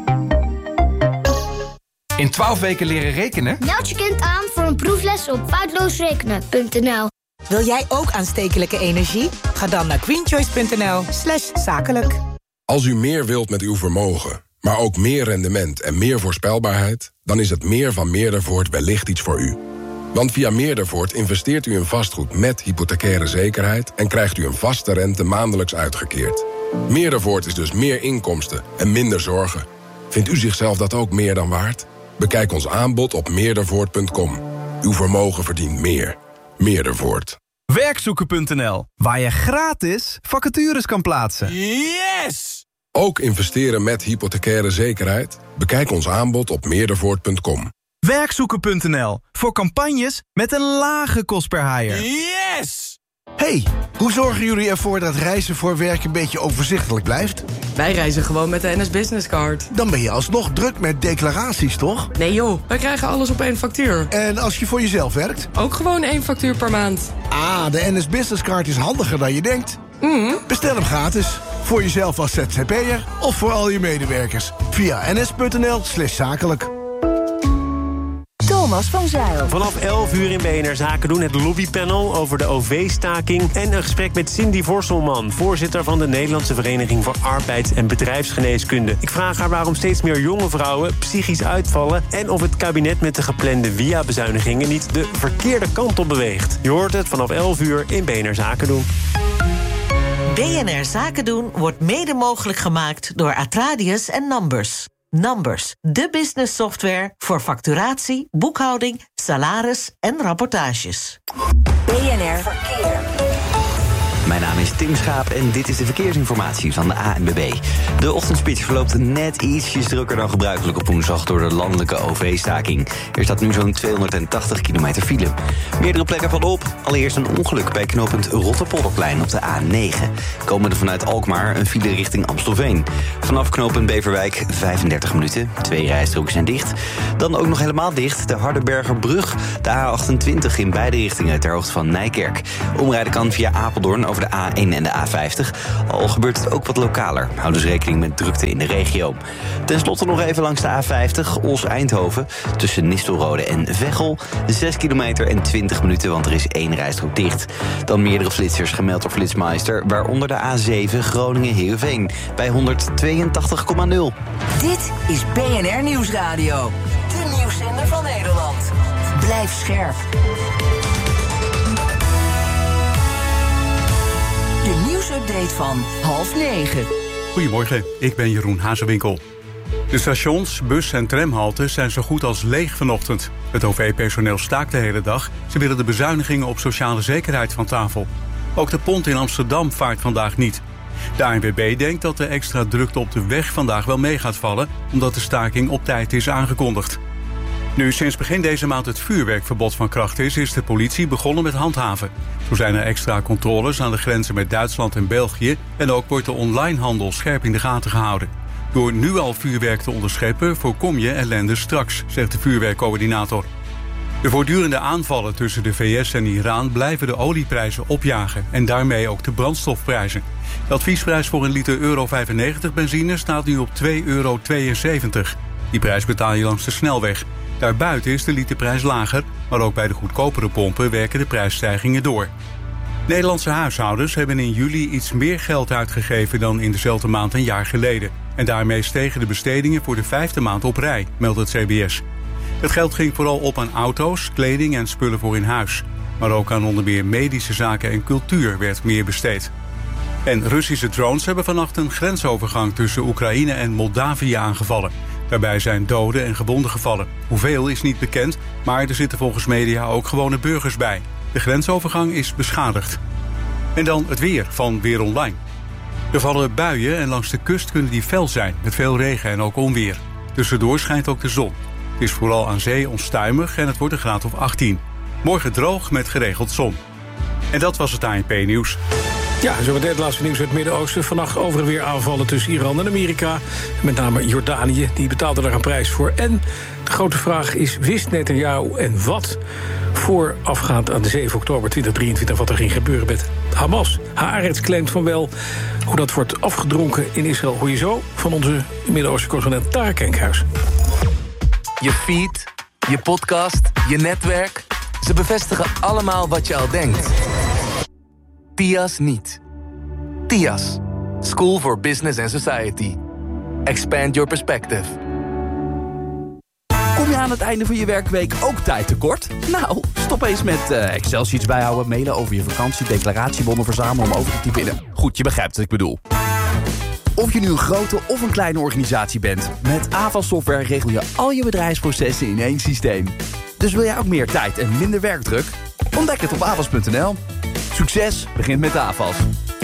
[SPEAKER 23] In twaalf weken leren rekenen?
[SPEAKER 24] Meld je kind aan voor een proefles op foutloosrekenen punt n l.
[SPEAKER 25] Wil jij ook aanstekelijke energie? Ga dan naar greenchoice punt n l slash zakelijk.
[SPEAKER 26] Als u meer wilt met uw vermogen, maar ook meer rendement en meer voorspelbaarheid, dan is het meer van Meerdervoort wellicht iets voor u. Want via Meerdervoort investeert u in vastgoed met hypothecaire zekerheid en krijgt u een vaste rente maandelijks uitgekeerd. Meerdervoort is dus meer inkomsten en minder zorgen. Vindt u zichzelf dat ook meer dan waard? Bekijk ons aanbod op meerdervoort punt com. Uw vermogen verdient meer. Meerdervoort.
[SPEAKER 27] werkzoeken punt n l, waar je gratis vacatures kan plaatsen.
[SPEAKER 23] Yes!
[SPEAKER 26] Ook investeren met hypothecaire zekerheid? Bekijk ons aanbod op meerdervoort punt com.
[SPEAKER 27] werkzoeken punt n l, voor campagnes met een lage kost per hire.
[SPEAKER 23] Yes!
[SPEAKER 28] Hey, hoe zorgen jullie ervoor dat reizen voor werk een beetje overzichtelijk blijft?
[SPEAKER 29] Wij reizen gewoon met de N S Business Card.
[SPEAKER 28] Dan ben je alsnog druk met declaraties, toch?
[SPEAKER 29] Nee joh, wij krijgen alles op één factuur.
[SPEAKER 28] En als je voor jezelf werkt?
[SPEAKER 29] Ook gewoon één factuur per maand.
[SPEAKER 28] Ah, de N S Business Card is handiger dan je denkt.
[SPEAKER 29] Mm.
[SPEAKER 28] Bestel hem gratis. Voor jezelf als Z Z P'er of voor al je medewerkers. Via ns punt n l slash zakelijk.
[SPEAKER 30] Thomas van Zijl.
[SPEAKER 18] Vanaf elf uur in B N R Zaken doen het lobbypanel over de O V-staking... en een gesprek met Cindy Vorselman, voorzitter van de Nederlandse Vereniging voor Arbeids- en Bedrijfsgeneeskunde. Ik vraag haar waarom steeds meer jonge vrouwen psychisch uitvallen... en of het kabinet met de geplande V I A-bezuinigingen niet de verkeerde kant op beweegt. Je hoort het vanaf elf uur in B N R Zaken doen.
[SPEAKER 31] B N R Zaken doen wordt mede mogelijk gemaakt door Atradius en Numbers. Numbers, de business software voor facturatie, boekhouding, salaris en rapportages.
[SPEAKER 30] B N R Verkeer.
[SPEAKER 1] Mijn naam is Tim Schaap en dit is de verkeersinformatie van de A N W B. De ochtendspits verloopt net ietsjes drukker dan gebruikelijk op woensdag door de landelijke O V-staking. Er staat nu zo'n tweehonderdtachtig kilometer file. Meerdere plekken vallen op. Allereerst een ongeluk bij knooppunt Rotterpolderplein op de A negen. Komende vanuit Alkmaar een file richting Amstelveen. Vanaf knooppunt Beverwijk vijfendertig minuten. Twee rijstroken zijn dicht. Dan ook nog helemaal dicht de Hardenbergerbrug. De A achtentwintig in beide richtingen ter hoogte van Nijkerk. Omrijden kan via Apeldoorn over de A één en de A vijftig. Al gebeurt het ook wat lokaler. Hou dus rekening met drukte in de regio. Ten slotte nog even langs de A vijftig, Os-Eindhoven. Tussen Nistelrode en Veghel. zes kilometer en twintig minuten, want er is één rijstrook dicht. Dan meerdere flitsers gemeld door Flitsmeister, waaronder de A zeven Groningen-Heerenveen. Bij honderdtweeëntachtig komma nul.
[SPEAKER 6] Dit is B N R Nieuwsradio. De nieuwszender van Nederland. Blijf scherp. De nieuwsupdate van half negen.
[SPEAKER 2] Goedemorgen, ik ben Jeroen Hazewinkel. De stations, bus- en tramhaltes zijn zo goed als leeg vanochtend. Het O V-personeel staakt de hele dag. Ze willen de bezuinigingen op sociale zekerheid van tafel. Ook de pont in Amsterdam vaart vandaag niet. De A N W B denkt dat de extra drukte op de weg vandaag wel mee gaat vallen, omdat de staking op tijd is aangekondigd. Nu sinds begin deze maand het vuurwerkverbod van kracht is, is de politie begonnen met handhaven. Zo zijn er extra controles aan de grenzen met Duitsland en België en ook wordt de onlinehandel scherp in de gaten gehouden. Door nu al vuurwerk te onderscheppen voorkom je ellende straks, zegt de vuurwerkcoördinator. De voortdurende aanvallen tussen de V S en Iran blijven de olieprijzen opjagen en daarmee ook de brandstofprijzen. De adviesprijs voor een liter euro vijfennegentig benzine staat nu op twee euro tweeënzeventig. Die prijs betaal je langs de snelweg. Daarbuiten is de literprijs lager, maar ook bij de goedkopere pompen werken de prijsstijgingen door. Nederlandse huishoudens hebben in juli iets meer geld uitgegeven dan in dezelfde maand een jaar geleden. En daarmee stegen de bestedingen voor de vijfde maand op rij, meldt het C B S. Het geld ging vooral op aan auto's, kleding en spullen voor in huis. Maar ook aan onder meer medische zaken en cultuur werd meer besteed. En Russische drones hebben vannacht een grensovergang tussen Oekraïne en Moldavië aangevallen. Daarbij zijn doden en gewonden gevallen. Hoeveel is niet bekend, maar er zitten volgens media ook gewone burgers bij. De grensovergang is beschadigd. En dan het weer van Weer Online. Er vallen buien en langs de kust kunnen die fel zijn, met veel regen en ook onweer. Tussendoor schijnt ook de zon. Het is vooral aan zee onstuimig en het wordt een graad of achttien. Morgen droog met geregeld zon. En dat was het A N P-nieuws.
[SPEAKER 7] Ja, zo meteen het laatste nieuws uit het Midden-Oosten. Vannacht over en weer aanvallen tussen Iran en Amerika. Met name Jordanië, die betaalde daar een prijs voor. En de grote vraag is, wist Netanyahu en wat voorafgaand aan de zeven oktober tweeduizend drieëntwintig... wat er ging gebeuren met Hamas? Haaretz claimt van wel. Hoe dat wordt afgedronken in Israël hoor je zo van onze Midden-Oosten correspondent Tarek Enkhuis.
[SPEAKER 3] Je feed, je podcast, je netwerk. Ze bevestigen allemaal wat je al denkt. T I A S niet. T I A S. School for Business and Society. Expand your perspective.
[SPEAKER 4] Kom je aan het einde van je werkweek ook tijd tekort? Nou, stop eens met uh, Excel-sheets bijhouden, mailen over je vakantie, declaratiebonnen verzamelen om over te typen. Goed, je begrijpt wat ik bedoel. Of je nu een grote of een kleine organisatie bent, met A V A S Software regel je al je bedrijfsprocessen in één systeem. Dus wil jij ook meer tijd en minder werkdruk? Ontdek het op avas punt n l. Succes begint met A V A S.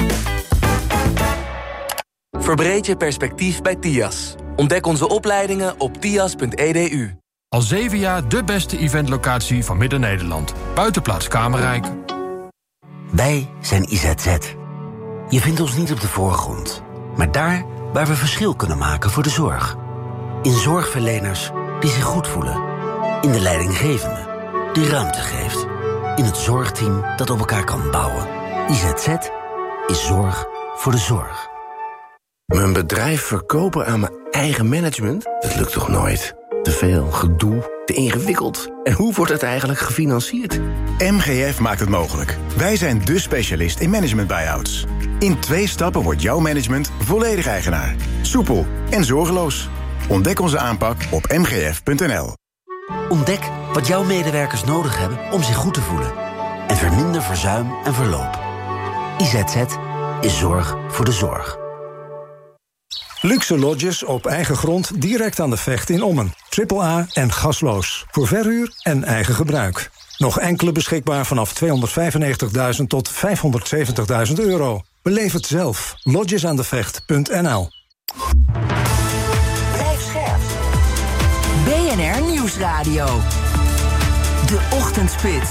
[SPEAKER 3] Verbreed je perspectief bij T I A S. Ontdek onze opleidingen op tias punt e d u.
[SPEAKER 5] Al zeven jaar de beste eventlocatie van Midden-Nederland. Buitenplaats Kamerrijk.
[SPEAKER 9] Wij zijn I Z Z. Je vindt ons niet op de voorgrond, maar daar waar we verschil kunnen maken voor de zorg. In zorgverleners die zich goed voelen. In de leidinggevende die ruimte geeft. In het zorgteam dat op elkaar kan bouwen. I Z Z is zorg voor de zorg.
[SPEAKER 10] Mijn bedrijf verkopen aan mijn eigen management? Dat lukt toch nooit? Te veel gedoe, te ingewikkeld. En hoe wordt het eigenlijk gefinancierd?
[SPEAKER 11] M G F maakt het mogelijk. Wij zijn dé specialist in management buyouts. In twee stappen wordt jouw management volledig eigenaar. Soepel en zorgeloos. Ontdek onze aanpak op m g f punt n l.
[SPEAKER 9] Ontdek wat jouw medewerkers nodig hebben om zich goed te voelen. En verminder verzuim en verloop. I Z Z is zorg voor de zorg.
[SPEAKER 12] Luxe lodges op eigen grond direct aan de Vecht in Ommen. Triple A en gasloos. Voor verhuur en eigen gebruik. Nog enkele beschikbaar vanaf tweehonderdvijfennegentigduizend tot vijfhonderdzeventigduizend euro. Beleef het zelf. lodgesaandevecht punt n l.
[SPEAKER 6] Blijf scherp. B N R Nieuwsradio. De Ochtendspits.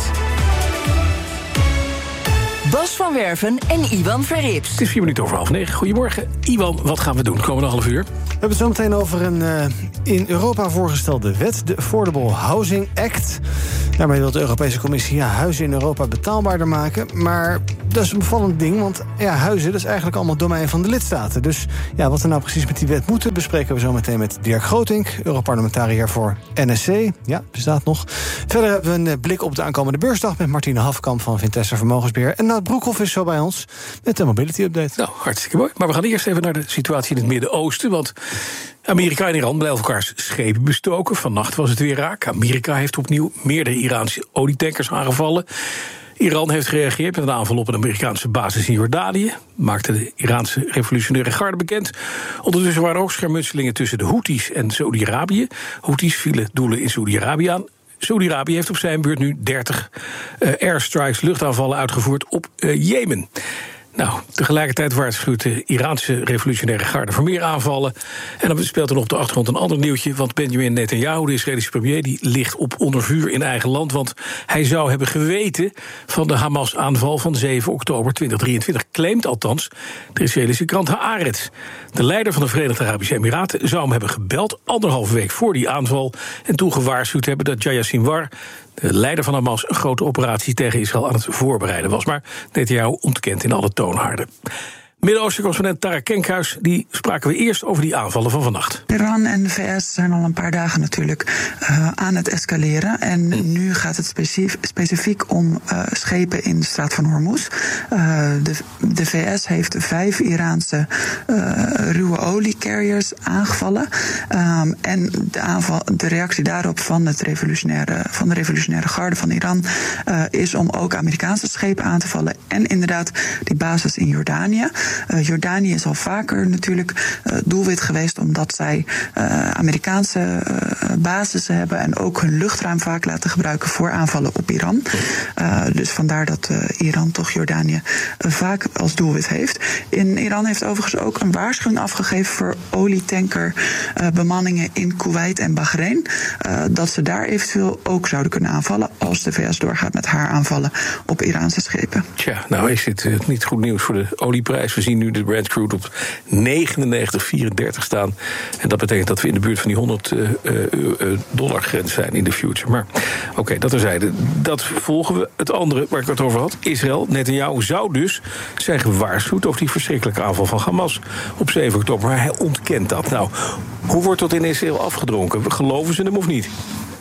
[SPEAKER 6] Bas van Werven en Iwan Verrips.
[SPEAKER 7] Het is vier minuten over half negen. Goedemorgen. Iwan, wat gaan we doen de komende half uur?
[SPEAKER 8] We hebben het zo meteen over een uh, in Europa voorgestelde wet, de Affordable Housing Act. Daarmee wil de Europese Commissie ja, huizen in Europa betaalbaarder maken. Maar dat is een bevallend ding, want ja, huizen dat is eigenlijk allemaal domein van de lidstaten. Dus ja, wat er nou precies met die wet moet, bespreken we zo meteen met Dirk Grotink, Europarlementariër voor N S C. Ja, bestaat nog. Verder hebben we een blik op de aankomende beursdag met Martine Hafkamp van Vintessa Vermogensbeheer. En Nout Broekhoff is zo bij ons met de Mobility Update.
[SPEAKER 7] Nou, hartstikke mooi. Maar we gaan eerst even naar de situatie in het Midden-Oosten, want Amerika en Iran blijven elkaars schepen bestoken. Vannacht was het weer raak. Amerika heeft opnieuw meerdere Iraanse olietankers aangevallen. Iran heeft gereageerd met een aanval op een Amerikaanse basis in Jordanië. Maakte de Iraanse revolutionaire garde bekend. Ondertussen waren ook schermutselingen tussen de Houthis en Saudi-Arabië. Houthis vielen doelen in Saudi-Arabië aan. Saudi-Arabië heeft op zijn beurt nu dertig uh, airstrikes, luchtaanvallen uitgevoerd op uh, Jemen. Nou, tegelijkertijd waarschuwt de Iraanse revolutionaire garde voor meer aanvallen. En dan speelt er nog op de achtergrond een ander nieuwtje, want Benjamin Netanyahu, de Israëlische premier, die ligt op onder vuur in eigen land, want hij zou hebben geweten van de Hamas-aanval van zeven oktober tweeduizend drieëntwintig. Claimt althans de Israëlische krant Haaretz. De leider van de Verenigde Arabische Emiraten zou hem hebben gebeld anderhalve week voor die aanval en toen gewaarschuwd hebben dat Yahya Sinwar, de leider van Hamas, een grote operatie tegen Israël aan het voorbereiden was. Maar Netanyahu ontkent in alle toonharden. Midden-Oosten-correspondent Tara Kenkhuis, die spraken we eerst over die aanvallen van vannacht.
[SPEAKER 13] Iran en de V S zijn al een paar dagen natuurlijk uh, aan het escaleren. En hm. nu gaat het specif- specifiek om uh, schepen in de straat van Hormuz. Uh, de, de V S heeft vijf Iraanse uh, ruwe oliecarriers aangevallen. Um, en de, aanval, de reactie daarop van, het revolutionaire, van de revolutionaire garde van Iran uh, is om ook Amerikaanse schepen aan te vallen. En inderdaad die basis in Jordanië. Uh, Jordanië is al vaker natuurlijk uh, doelwit geweest omdat zij uh, Amerikaanse uh, basissen hebben en ook hun luchtruim vaak laten gebruiken voor aanvallen op Iran. Uh, dus vandaar dat uh, Iran toch Jordanië uh, vaak als doelwit heeft. In Iran heeft overigens ook een waarschuwing afgegeven voor olietanker uh, bemanningen in Kuwait en Bahrein. Uh, dat ze daar eventueel ook zouden kunnen aanvallen als de V S doorgaat met haar aanvallen op Iraanse schepen.
[SPEAKER 7] Tja, nou is dit uh, niet goed nieuws voor de olieprijs. We zien nu de Brent crude op negenennegentig vierendertig staan. En dat betekent dat we in de buurt van die honderd uh, uh, dollar grens zijn in de future. Maar oké, okay, dat terzijde. Dat volgen we. Het andere waar ik het over had, Israël. Netanyahu zou dus zijn gewaarschuwd over die verschrikkelijke aanval van Hamas op zeven oktober. Maar hij ontkent dat. Nou, hoe wordt dat in Israël afgedronken? Geloven ze hem of niet?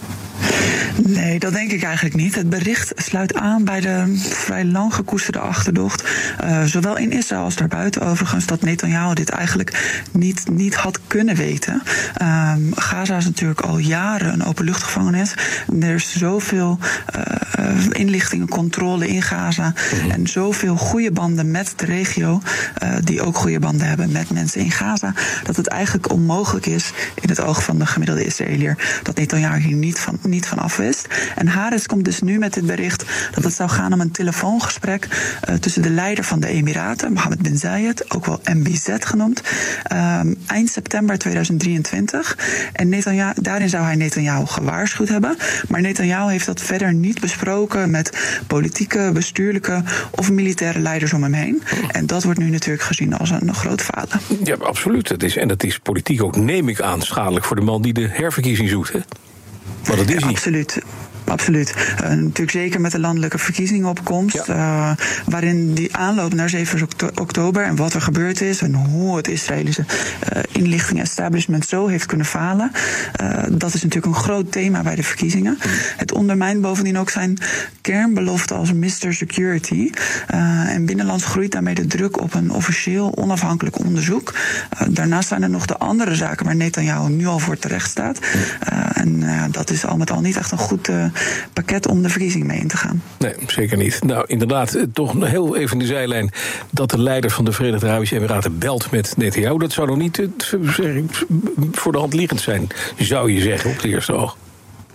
[SPEAKER 13] Nee, dat denk ik eigenlijk niet. Het bericht sluit aan bij de vrij lang gekoesterde achterdocht, Uh, zowel in Israël als daarbuiten overigens, dat Netanyahu dit eigenlijk niet, niet had kunnen weten. Uh, Gaza is natuurlijk al jaren een openluchtgevangenis. Er is zoveel uh, inlichting en controle in Gaza mm-hmm. en zoveel goede banden met de regio, uh, die ook goede banden hebben met mensen in Gaza, dat het eigenlijk onmogelijk is in het oog van de gemiddelde Israëliër dat Netanyahu hier niet van, niet van af wist. En Haaretz komt dus nu met het bericht dat het zou gaan om een telefoongesprek uh, tussen de leider van de Emiraten, Mohammed bin Zayed, ook wel M B Z genoemd, um, eind september tweeduizend drieëntwintig. En Netanyahu, daarin zou hij Netanyahu gewaarschuwd hebben. Maar Netanyahu heeft dat verder niet besproken met politieke, bestuurlijke of militaire leiders om hem heen. En dat wordt nu natuurlijk gezien als een groot falen.
[SPEAKER 7] Ja, absoluut. Het is, en dat is politiek ook, neem ik aan, schadelijk voor de man die de herverkiezing zoekt, hè? Maar dat is
[SPEAKER 13] ja, absoluut. Absoluut. Uh, natuurlijk zeker met de landelijke verkiezingenopkomst. Ja. Uh, waarin die aanloop naar zeven oktober en wat er gebeurd is en hoe het Israëlische uh, inlichting-establishment zo heeft kunnen falen. Uh, dat is natuurlijk een groot thema bij de verkiezingen. Mm. Het ondermijnt bovendien ook zijn kernbelofte als mister Security. Uh, en binnenlands groeit daarmee de druk op een officieel onafhankelijk onderzoek. Uh, daarnaast zijn er nog de andere zaken waar Netanyahu nu al voor terecht staat. Uh, en uh, dat is al met al niet echt een goed Uh, pakket om de verkiezing mee in te gaan.
[SPEAKER 7] Nee, zeker niet. Nou, inderdaad, toch heel even in de zijlijn dat de leider van de Verenigde Arabische Emiraten belt met Netanyahu. Dat zou nog niet uh, voor de hand liggend zijn, zou je zeggen, op het eerste oog.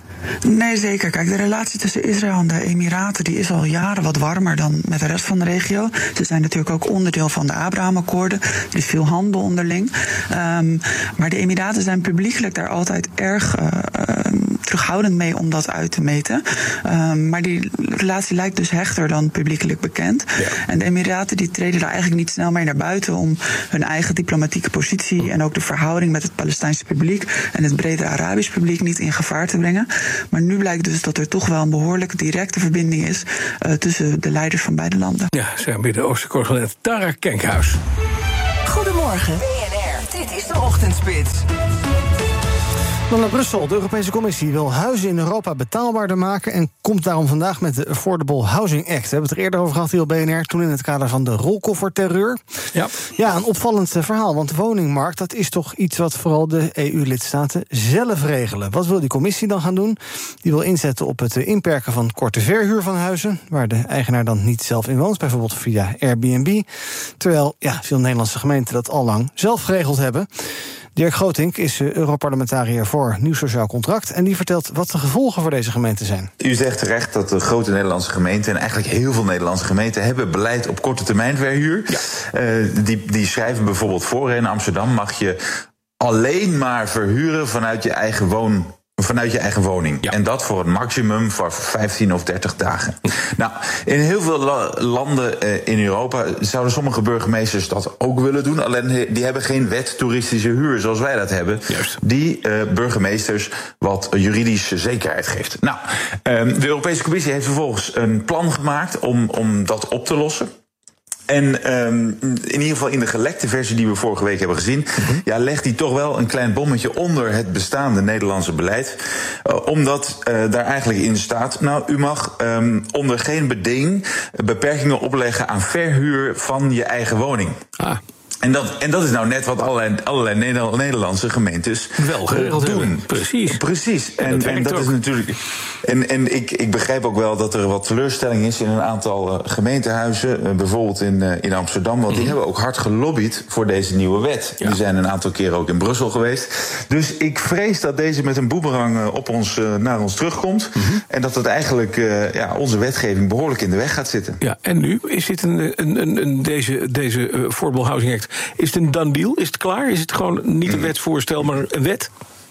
[SPEAKER 13] Nee, zeker. Kijk, de relatie tussen Israël en de Emiraten die is al jaren wat warmer dan met de rest van de regio. Ze zijn natuurlijk ook onderdeel van de Abraham-akkoorden. Er is veel handel onderling. Um, maar de Emiraten zijn publiekelijk daar altijd erg uh, uh, terughoudend mee om dat uit te meten. Um, maar die relatie lijkt dus hechter dan publiekelijk bekend. Ja. En de Emiraten die treden daar eigenlijk niet snel mee naar buiten om hun eigen diplomatieke positie en ook de verhouding met het Palestijnse publiek en het bredere Arabisch publiek niet in gevaar te brengen. Maar nu blijkt dus dat er toch wel een behoorlijk directe verbinding is uh, tussen de leiders van beide landen.
[SPEAKER 7] Ja, zijn Midden-Oosten correspondent Tara Kenkhuis.
[SPEAKER 6] Goedemorgen, B N R. Dit is de Ochtendspits.
[SPEAKER 8] Dan naar Brussel. De Europese Commissie wil huizen in Europa betaalbaarder maken en komt daarom vandaag met de Affordable Housing Act. We hebben het er eerder over gehad hier op B N R, toen in het kader van de rolkofferterreur. Ja. Ja, een opvallend verhaal, want de woningmarkt, dat is toch iets wat vooral de E U-lidstaten zelf regelen. Wat wil die Commissie dan gaan doen? Die wil inzetten op het inperken van korte verhuur van huizen, waar de eigenaar dan niet zelf in woont, bijvoorbeeld via Airbnb. Terwijl ja, veel Nederlandse gemeenten dat al lang zelf geregeld hebben. Dirk Grotink is Europarlementariër voor Nieuw Sociaal Contract en die vertelt wat de gevolgen voor deze gemeenten zijn.
[SPEAKER 14] U zegt terecht dat de grote Nederlandse gemeenten en eigenlijk heel veel Nederlandse gemeenten hebben beleid op korte termijn verhuur. Ja. Uh, die, die schrijven bijvoorbeeld voor, in Amsterdam mag je alleen maar verhuren vanuit je eigen woon. Vanuit je eigen woning. Ja. En dat voor een maximum van vijftien of dertig dagen. Nou, in heel veel la- landen uh, in Europa zouden sommige burgemeesters dat ook willen doen. Alleen die hebben geen wet toeristische huur zoals wij dat hebben. Juist. Die uh, burgemeesters wat juridische zekerheid geeft. Nou, uh, de Europese Commissie heeft vervolgens een plan gemaakt om, om dat op te lossen. En um, in ieder geval in de gelekte versie die we vorige week hebben gezien, mm-hmm. ja, legt hij toch wel een klein bommetje onder het bestaande Nederlandse beleid. Uh, omdat uh, daar eigenlijk in staat, nou, u mag um, onder geen beding beperkingen opleggen aan verhuur van je eigen woning. Ah. En dat, en dat is nou net wat allerlei, allerlei Nederlandse gemeentes
[SPEAKER 7] wel geregeld
[SPEAKER 14] doen.
[SPEAKER 7] Hebben. Precies.
[SPEAKER 14] Precies. En,
[SPEAKER 7] en dat,
[SPEAKER 14] en dat is natuurlijk. En, en ik, ik begrijp ook wel dat er wat teleurstelling is in een aantal uh, gemeentehuizen, uh, bijvoorbeeld in, uh, in Amsterdam. Want mm. die hebben ook hard gelobbyd voor deze nieuwe wet. Ja. Die zijn een aantal keren ook in Brussel geweest. Dus ik vrees dat deze met een boemerang uh, op ons, uh, naar ons terugkomt. Mm-hmm. En dat het eigenlijk uh, ja, onze wetgeving behoorlijk in de weg gaat zitten.
[SPEAKER 7] Ja, en nu is dit een, een, een, een deze, deze uh, Affordable Housing Act. Is het een done deal? Is het klaar? Is het gewoon niet een wetsvoorstel, maar een wet?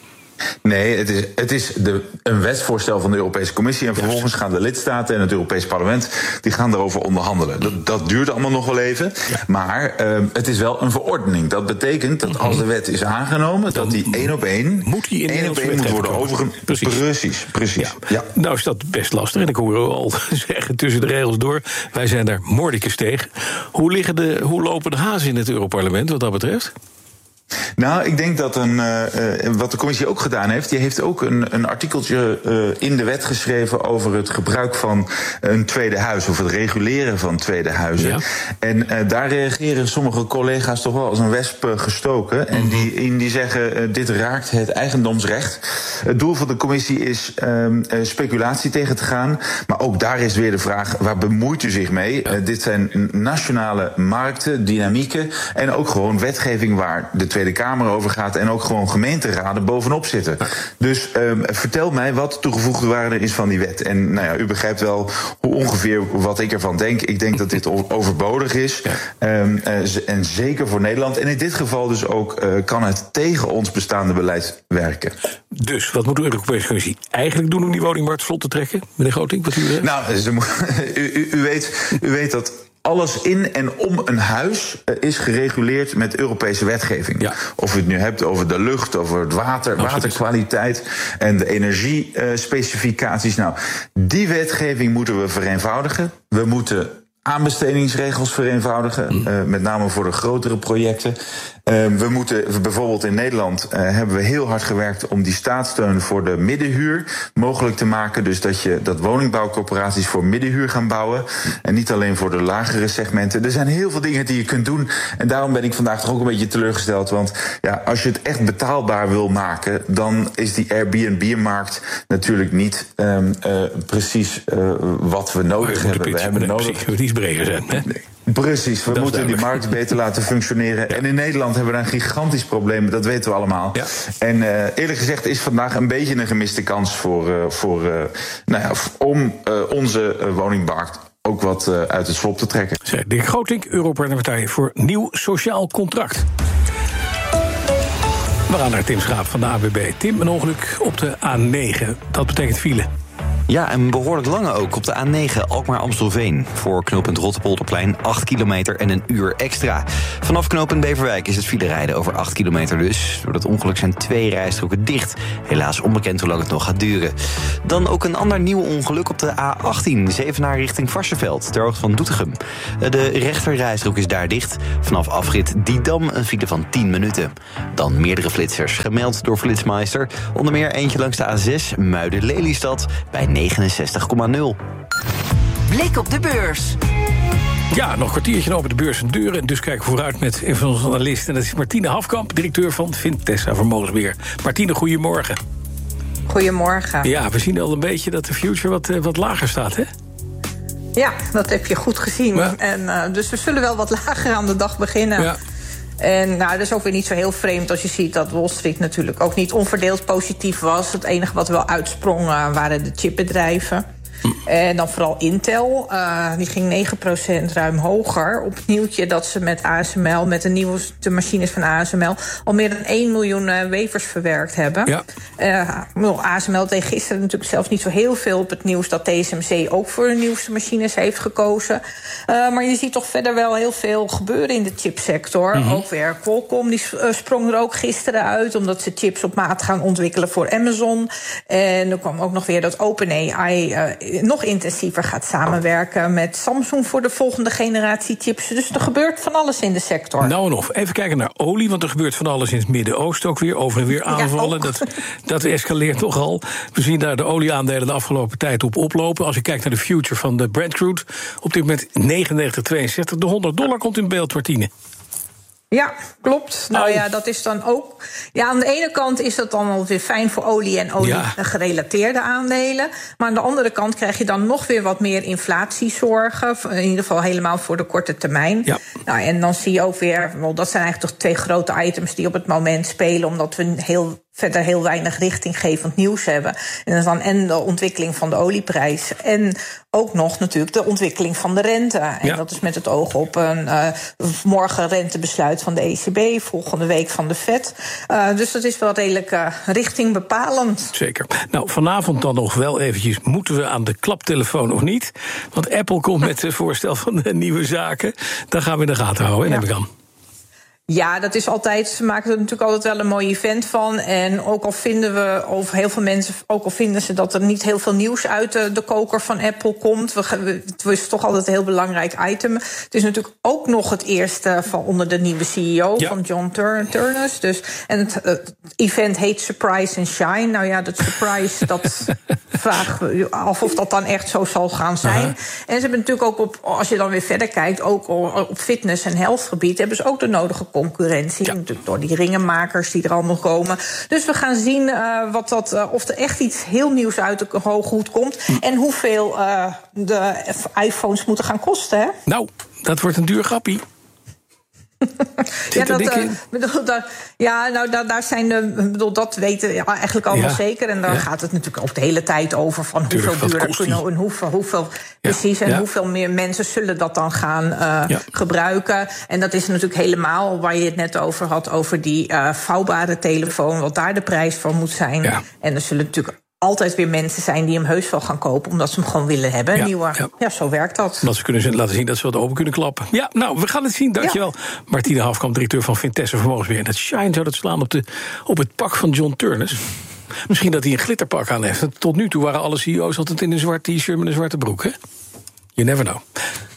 [SPEAKER 14] Nee, het is, het is de, een wetsvoorstel van de Europese Commissie. En vervolgens gaan de lidstaten en het Europees Parlement die gaan daarover onderhandelen. Dat, dat duurt allemaal nog wel even. Ja. Maar uh, het is wel een verordening. Dat betekent dat als de wet is aangenomen, dat die één op één
[SPEAKER 7] moet, die in
[SPEAKER 14] één op één moet worden overgenomen.
[SPEAKER 7] Precies.
[SPEAKER 14] Precies, precies. Ja. Ja.
[SPEAKER 7] Nou is dat best lastig. En ik hoor al zeggen tussen de regels door. Wij zijn daar mordicus tegen. Hoe, liggen de, hoe lopen de hazen in het Europarlement wat dat betreft?
[SPEAKER 14] Nou, ik denk dat een, uh, wat de commissie ook gedaan heeft, die heeft ook een, een artikeltje uh, in de wet geschreven over het gebruik van een tweede huis, of het reguleren van tweede huizen. Ja. En uh, daar reageren sommige collega's toch wel als een wesp gestoken. Mm-hmm. En die, in die zeggen, uh, dit raakt het eigendomsrecht. Het doel van de commissie is um, uh, speculatie tegen te gaan. Maar ook daar is weer de vraag, waar bemoeit u zich mee? Ja. Uh, dit zijn nationale markten, dynamieken en ook gewoon wetgeving waar de Tweede Kamer over gaat en ook gewoon gemeenteraden bovenop zitten. Dus um, vertel mij wat de toegevoegde waarde is van die wet. En nou ja, u begrijpt wel hoe ongeveer wat ik ervan denk. Ik denk dat dit overbodig is. Ja. Um, uh, en zeker voor Nederland. En in dit geval dus ook uh, kan het tegen ons bestaande beleid werken.
[SPEAKER 7] Dus wat moet de Europese Commissie eigenlijk doen om die woningmarkt vlot te trekken? Meneer Grotink, wat u zegt?
[SPEAKER 14] Nou, ze mo- u, u, u, weet, u weet dat alles in en om een huis uh, is gereguleerd met Europese wetgeving. Ja. Of u het nu hebt over de lucht, over het water, waterkwaliteit en de energiespecificaties. Uh, nou, die wetgeving moeten we vereenvoudigen. We moeten aanbestedingsregels vereenvoudigen, mm. uh, met name voor de grotere projecten. Uh, we moeten bijvoorbeeld in Nederland uh, hebben we heel hard gewerkt om die staatssteun voor de middenhuur mogelijk te maken. Dus dat je dat woningbouwcorporaties voor middenhuur gaan bouwen en niet alleen voor de lagere segmenten. Er zijn heel veel dingen die je kunt doen en daarom ben ik vandaag toch ook een beetje teleurgesteld. Want ja, als je het echt betaalbaar wil maken, dan is die Airbnb-markt natuurlijk niet um, uh, precies uh, wat we nodig hebben. We hebben nodig.
[SPEAKER 7] Die is breder zijn. Hè?
[SPEAKER 14] Nee. Precies, we
[SPEAKER 7] dat
[SPEAKER 14] moeten die markt beter laten functioneren. Ja. En in Nederland hebben we daar een gigantisch probleem, dat weten we allemaal. Ja. En uh, eerlijk gezegd is vandaag een beetje een gemiste kans voor, uh, voor, uh, nou ja, om uh, onze uh, woningmarkt ook wat uh, uit het slop te trekken.
[SPEAKER 7] Zij Dirk Grooting, Europarlementariër voor Nieuw Sociaal Contract. We gaan naar Tim Schaap van de A B B. Tim, een ongeluk op de A negen. Dat betekent file.
[SPEAKER 1] Ja, en behoorlijk lange ook op de A negen Alkmaar-Amstelveen. Voor knooppunt Rotterpolderplein acht kilometer en een uur extra. Vanaf knooppunt Beverwijk is het file rijden over acht kilometer dus. Door dat ongeluk zijn twee rijstroken dicht. Helaas onbekend hoe lang het nog gaat duren. Dan ook een ander nieuw ongeluk op de A achttien. Zevenaar richting Varsseveld, ter hoogte van Doetinchem. De rechterrijstrook is daar dicht. Vanaf afrit Didam een file van tien minuten. Dan meerdere flitsers, gemeld door Flitsmeister. Onder meer eentje langs de A zes Muiden-Lelystad bij negenenzestig komma nul.
[SPEAKER 6] Blik op de beurs.
[SPEAKER 7] Ja, nog een kwartiertje open de beurs en deuren. En dus kijken we vooruit met een van onze analisten. En dat is Martine Hafkamp, directeur van Vintessa Vermogensbeheer. Martine, goedemorgen.
[SPEAKER 15] Goedemorgen.
[SPEAKER 7] Ja, we zien al een beetje dat de future wat, wat lager staat, hè?
[SPEAKER 15] Ja, dat heb je goed gezien.
[SPEAKER 7] Ja.
[SPEAKER 15] En, uh, dus we zullen wel wat lager aan de dag beginnen. Ja. En nou, dat is ook weer niet zo heel vreemd als je ziet dat Wall Street natuurlijk ook niet onverdeeld positief was. Het enige wat wel uitsprong uh, waren de chipbedrijven. En dan vooral Intel, uh, die ging negen procent ruim hoger. Op het nieuwtje dat ze met A S M L, met de nieuwe de machines van A S M L... al meer dan één miljoen uh, wafers verwerkt hebben. Ja. Uh, A S M L deed gisteren natuurlijk zelfs niet zo heel veel op het nieuws... dat T S M C ook voor de nieuwste machines heeft gekozen. Uh, maar je ziet toch verder wel heel veel gebeuren in de chipsector. Mm-hmm. Ook weer Qualcomm, die uh, sprong er ook gisteren uit... omdat ze chips op maat gaan ontwikkelen voor Amazon. En er kwam ook nog weer dat OpenAI... Uh, nog intensiever gaat samenwerken met Samsung voor de volgende generatie chips. Dus er gebeurt van alles in de sector.
[SPEAKER 7] Nou en of. Even kijken naar olie, want er gebeurt van alles in het Midden-Oosten ook weer. Over en weer aanvallen. Ja, dat, dat escaleert toch al. We zien daar de olieaandelen de afgelopen tijd op oplopen. Als je kijkt naar de future van de Brent crude, op dit moment negenennegentig tweeënzestig. De honderd dollar komt in beeld, Martine.
[SPEAKER 15] Ja, klopt. Nou ja, dat is dan ook... Ja, aan de ene kant is dat dan alweer fijn voor olie en olie-gerelateerde aandelen. Maar aan de andere kant krijg je dan nog weer wat meer inflatiezorgen. In ieder geval helemaal voor de korte termijn. Ja. Nou, en dan zie je ook weer... Wel, dat zijn eigenlijk toch twee grote items die op het moment spelen... omdat we heel... verder heel weinig richtinggevend nieuws hebben. En dat is dan en de ontwikkeling van de olieprijs... en ook nog natuurlijk de ontwikkeling van de rente. En ja. dat is met het oog op een uh, morgen rentebesluit van de E C B... volgende week van de Fed. Uh, dus dat is wel redelijk uh, richtingbepalend.
[SPEAKER 7] Zeker. Nou, vanavond dan nog wel eventjes... moeten we aan de klaptelefoon of niet? Want Apple komt met het voorstel van de nieuwe zaken. Daar gaan we in de gaten houden, ja. neem ik aan.
[SPEAKER 15] Ja, dat is altijd, ze maken er natuurlijk altijd wel een mooi event van. En ook al vinden we, of heel veel mensen, ook al vinden ze dat er niet heel veel nieuws uit de, de koker van Apple komt. We, het is toch altijd een heel belangrijk item. Het is natuurlijk ook nog het eerste van onder de nieuwe C E O ja. van John Tur- Turnus. Dus, en het, het event heet Surprise and Shine. Nou ja, dat surprise, dat vragen we af of dat dan echt zo zal gaan zijn. Uh-huh. En ze hebben natuurlijk ook op, als je dan weer verder kijkt, ook op fitness- en healthgebied hebben ze ook de nodige concurrentie. Ja. Natuurlijk door die ringenmakers die er allemaal komen. Dus we gaan zien uh, wat dat, uh, of er echt iets heel nieuws uit de hooghoed komt. Hm. En hoeveel uh, de iPhones moeten gaan kosten. Hè?
[SPEAKER 7] Nou, dat wordt een duur grappie.
[SPEAKER 15] ja, dat, uh, bedoel, daar, ja, nou, daar, daar zijn de, bedoel, dat weten ja, eigenlijk allemaal ja. zeker. En daar ja. gaat het natuurlijk ook de hele tijd over van Tuurlijk, hoeveel duurder kunnen en hoeveel, hoeveel ja. precies en ja. hoeveel meer mensen zullen dat dan gaan uh, ja. gebruiken. En dat is natuurlijk helemaal waar je het net over had, over die uh, vouwbare telefoon, wat daar de prijs van moet zijn. Ja. En er zullen natuurlijk altijd weer mensen zijn die hem heus wel gaan kopen, omdat ze hem gewoon willen hebben. Ja, nieuwe. Ja. ja, zo werkt dat.
[SPEAKER 7] Dat ze kunnen laten zien dat ze wat open kunnen klappen. Ja, nou, we gaan het zien. Dankjewel. Ja. Martine Hafkamp, directeur van Vintessa Vermogensbeheer. En het shine zou dat slaan op, de, op het pak van John Turnus. Misschien dat hij een glitterpak aan heeft. Tot nu toe waren alle C E O's altijd in een zwart t-shirt met een zwarte broek, hè? You never know.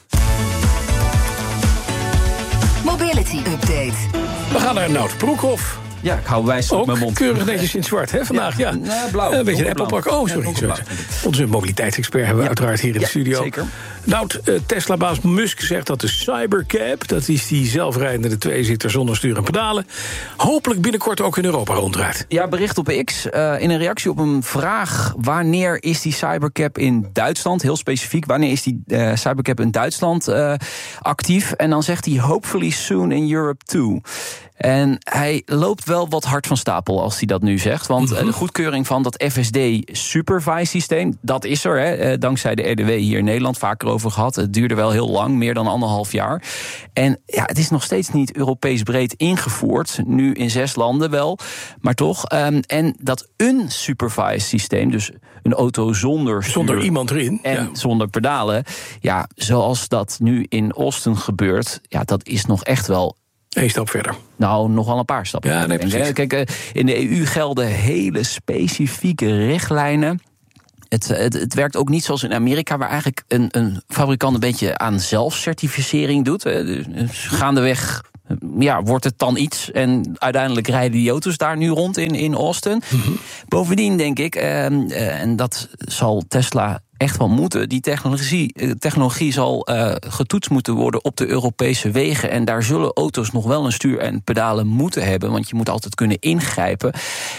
[SPEAKER 6] Mobility Update.
[SPEAKER 7] We gaan naar Nout Broekhoff.
[SPEAKER 16] Ja, ik hou wijs op mijn mond.
[SPEAKER 7] Keurig netjes in het zwart, hè, vandaag. Ja, ja.
[SPEAKER 16] ja blauw.
[SPEAKER 7] Een beetje een Apple-pak. Oh, sorry. sorry. Onze mobiliteitsexpert hebben we ja. uiteraard hier in ja, de studio.
[SPEAKER 16] Zeker.
[SPEAKER 7] Nou, uh, Tesla-baas Musk zegt dat de Cybercab, dat is die zelfrijdende tweezitter zonder stuur en pedalen, hopelijk binnenkort ook in Europa ronddraait.
[SPEAKER 4] Ja, bericht op X. Uh, in een reactie op een vraag: wanneer is die Cybercab in Duitsland, heel specifiek, wanneer is die uh, Cybercab in Duitsland uh, actief? En dan zegt hij hopefully soon in Europe too. En hij loopt wel wat hard van stapel als hij dat nu zegt. Want mm-hmm. de goedkeuring van dat F S D-supervise-systeem, dat is er, hè, dankzij de R D W hier in Nederland, vaker over gehad. Het duurde wel heel lang, meer dan anderhalf jaar. En ja, het is nog steeds niet Europees breed ingevoerd. Nu in zes landen wel, maar toch. Um, en dat unsupervised-systeem, dus een auto zonder stuur,
[SPEAKER 7] zonder iemand erin
[SPEAKER 4] en
[SPEAKER 7] ja.
[SPEAKER 4] zonder pedalen, ja, zoals dat nu in Austin gebeurt, ja, dat is nog echt wel
[SPEAKER 7] Eén stap verder.
[SPEAKER 4] Nou, nog wel een paar stappen.
[SPEAKER 7] Ja, nee, precies.
[SPEAKER 4] Kijk, in de E U gelden hele specifieke richtlijnen. Het, het, het werkt ook niet zoals in Amerika, waar eigenlijk een, een fabrikant een beetje aan zelfcertificering doet. Dus gaandeweg ja, wordt het dan iets. En uiteindelijk rijden die auto's daar nu rond in, in Austin. Mm-hmm. Bovendien denk ik, eh, en dat zal Tesla echt wel moeten, die technologie, technologie zal uh, getoetst moeten worden op de Europese wegen. En daar zullen auto's nog wel een stuur en pedalen moeten hebben, want je moet altijd kunnen ingrijpen.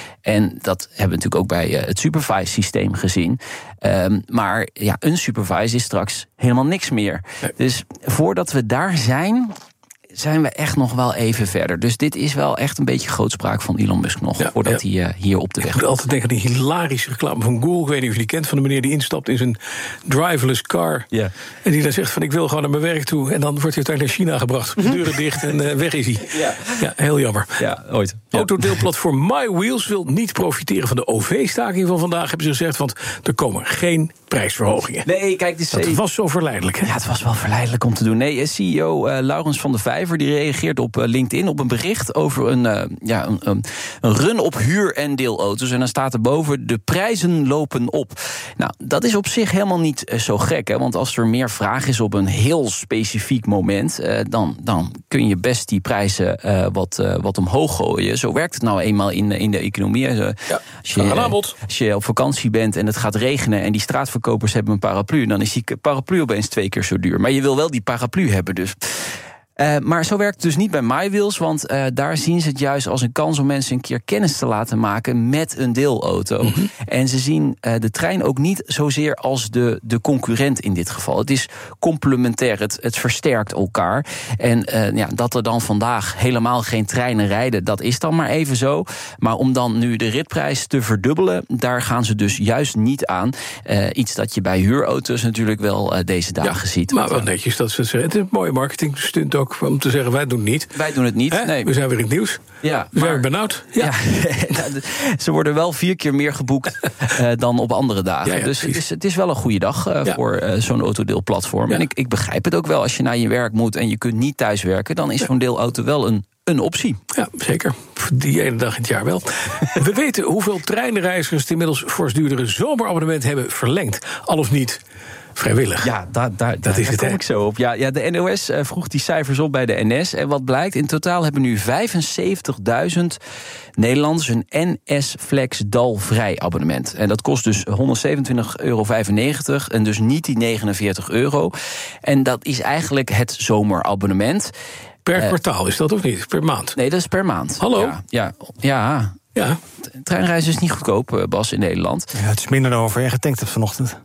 [SPEAKER 4] En dat hebben we natuurlijk ook bij uh, het supervise-systeem gezien. Um, maar ja, unsupervised is straks helemaal niks meer. Nee. Dus voordat we daar zijn, zijn we echt nog wel even verder. Dus dit is wel echt een beetje grootspraak van Elon Musk nog, ja, voordat ja. hij uh, hier op de weg
[SPEAKER 7] Ik moet
[SPEAKER 4] komt.
[SPEAKER 7] altijd denken aan die hilarische reclame van Google. Ik weet niet of je die kent, van de meneer die instapt in zijn driverless car.
[SPEAKER 4] Ja.
[SPEAKER 7] En die dan zegt van ik wil gewoon naar mijn werk toe. En dan wordt hij uiteindelijk naar China gebracht. De deuren dicht en uh, weg is hij. Ja. ja, heel jammer.
[SPEAKER 4] Ja, ooit. Ja.
[SPEAKER 7] Autodeelplatform MyWheels wil niet profiteren van de O V-staking van vandaag, hebben ze gezegd, want er komen geen prijsverhogingen.
[SPEAKER 4] Nee, kijk, dus
[SPEAKER 7] dat C- was zo verleidelijk, hè?
[SPEAKER 4] Ja, het was wel verleidelijk om te doen. Nee, C E O uh, Laurens van de Vijver die reageert op uh, LinkedIn op een bericht over een, uh, ja, een, um, een run op huur- en deelauto's. En dan staat er boven: de prijzen lopen op. Nou, dat is op zich helemaal niet uh, zo gek, hè? Want als er meer vraag is op een heel specifiek moment, uh, dan, dan kun je best die prijzen uh, wat, uh, wat omhoog gooien. Zo werkt het nou eenmaal in, in de economie. Uh,
[SPEAKER 7] ja,
[SPEAKER 4] als, je, uh, als je op vakantie bent en het gaat regenen en die straatverkopers hebben een paraplu, dan is die paraplu opeens twee keer zo duur. Maar je wil wel die paraplu hebben, dus. Uh, maar zo werkt het dus niet bij MyWheels, want uh, daar zien ze het juist als een kans om mensen een keer kennis te laten maken met een deelauto. Mm-hmm. En ze zien uh, de trein ook niet zozeer als de, de concurrent in dit geval. Het is complementair, het, het versterkt elkaar. En uh, ja, dat er dan vandaag helemaal geen treinen rijden, dat is dan maar even zo. Maar om dan nu de ritprijs te verdubbelen, daar gaan ze dus juist niet aan. Uh, iets dat je bij huurauto's natuurlijk wel uh, deze dagen
[SPEAKER 7] ja,
[SPEAKER 4] ziet.
[SPEAKER 7] Maar wat netjes dat ze het zeggen. Het is een mooie marketing stunt ook om te zeggen, wij doen het niet.
[SPEAKER 4] Wij doen het niet,
[SPEAKER 7] Hè?
[SPEAKER 4] nee.
[SPEAKER 7] We zijn weer in het nieuws.
[SPEAKER 4] Ja,
[SPEAKER 7] we
[SPEAKER 4] maar,
[SPEAKER 7] zijn weer benauwd. Ja.
[SPEAKER 4] Ja, ze worden wel vier keer meer geboekt uh, dan op andere dagen.
[SPEAKER 7] Ja, ja,
[SPEAKER 4] dus het is, het is wel een goede dag uh, ja. voor uh, zo'n autodeelplatform. Ja. En ik, ik begrijp het ook wel. Als je naar je werk moet en je kunt niet thuiswerken, dan is ja. zo'n deelauto wel een, een optie.
[SPEAKER 7] Ja, zeker. Die ene dag in het jaar wel. We weten hoeveel treinreizigers het inmiddels voor duurdere zomerabonnement hebben verlengd. Al of niet vrijwillig.
[SPEAKER 4] Ja, daar, daar,
[SPEAKER 7] dat
[SPEAKER 4] daar,
[SPEAKER 7] is
[SPEAKER 4] daar
[SPEAKER 7] het,
[SPEAKER 4] kom ik zo op. Ja, ja, de N O S uh, vroeg die cijfers op bij de N S. En wat blijkt, in totaal hebben nu vijfenzeventigduizend Nederlanders een N S Flex D A L-vrij abonnement. En dat kost dus honderdzevenentwintig euro vijfennegentig en dus niet die negenenveertig euro. En dat is eigenlijk het zomerabonnement.
[SPEAKER 7] Per kwartaal is dat of niet? Per maand?
[SPEAKER 4] Nee, dat is per maand.
[SPEAKER 7] Hallo?
[SPEAKER 4] Ja, ja, ja.
[SPEAKER 7] ja.
[SPEAKER 4] Treinreizen is niet goedkoop, Bas, in Nederland.
[SPEAKER 8] Ja, het is minder dan over je getankt hebt vanochtend.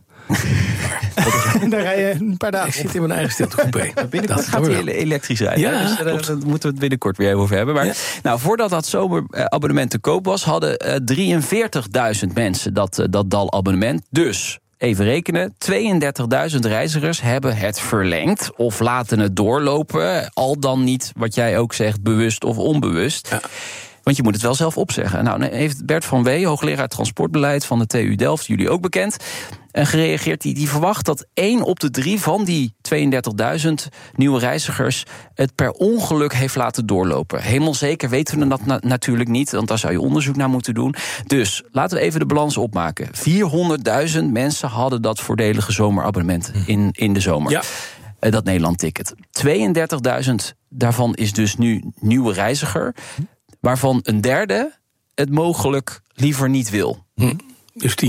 [SPEAKER 8] Daar rij je een paar dagen.
[SPEAKER 7] Ik zit in mijn eigen stiltecoupé.
[SPEAKER 4] Binnenkort gaat hij elektrisch rijden.
[SPEAKER 7] Ja,
[SPEAKER 4] dus daar, daar moeten we het binnenkort weer even over hebben. Maar ja. nou, voordat dat zomerabonnement te koop was, hadden uh, drieënveertigduizend mensen dat, uh, dat D A L-abonnement. Dus even rekenen, tweeëndertigduizend reizigers hebben het verlengd of laten het doorlopen. Al dan niet, wat jij ook zegt, bewust of onbewust. Ja. Want je moet het wel zelf opzeggen. Nou, heeft Bert van Wee, hoogleraar transportbeleid van de T U Delft, jullie ook bekend, en gereageerd. Die, die verwacht dat één op de drie van die tweeëndertigduizend nieuwe reizigers het per ongeluk heeft laten doorlopen. Helemaal zeker weten we dat na- natuurlijk niet, want daar zou je onderzoek naar moeten doen. Dus laten we even de balans opmaken. vierhonderdduizend mensen hadden dat voordelige zomerabonnement in, in de zomer.
[SPEAKER 7] Ja.
[SPEAKER 4] Uh, dat Nederland-ticket. tweeëndertigduizend daarvan is dus nu nieuwe reiziger, waarvan een derde het mogelijk liever niet wil.
[SPEAKER 7] Hm. Dus tien.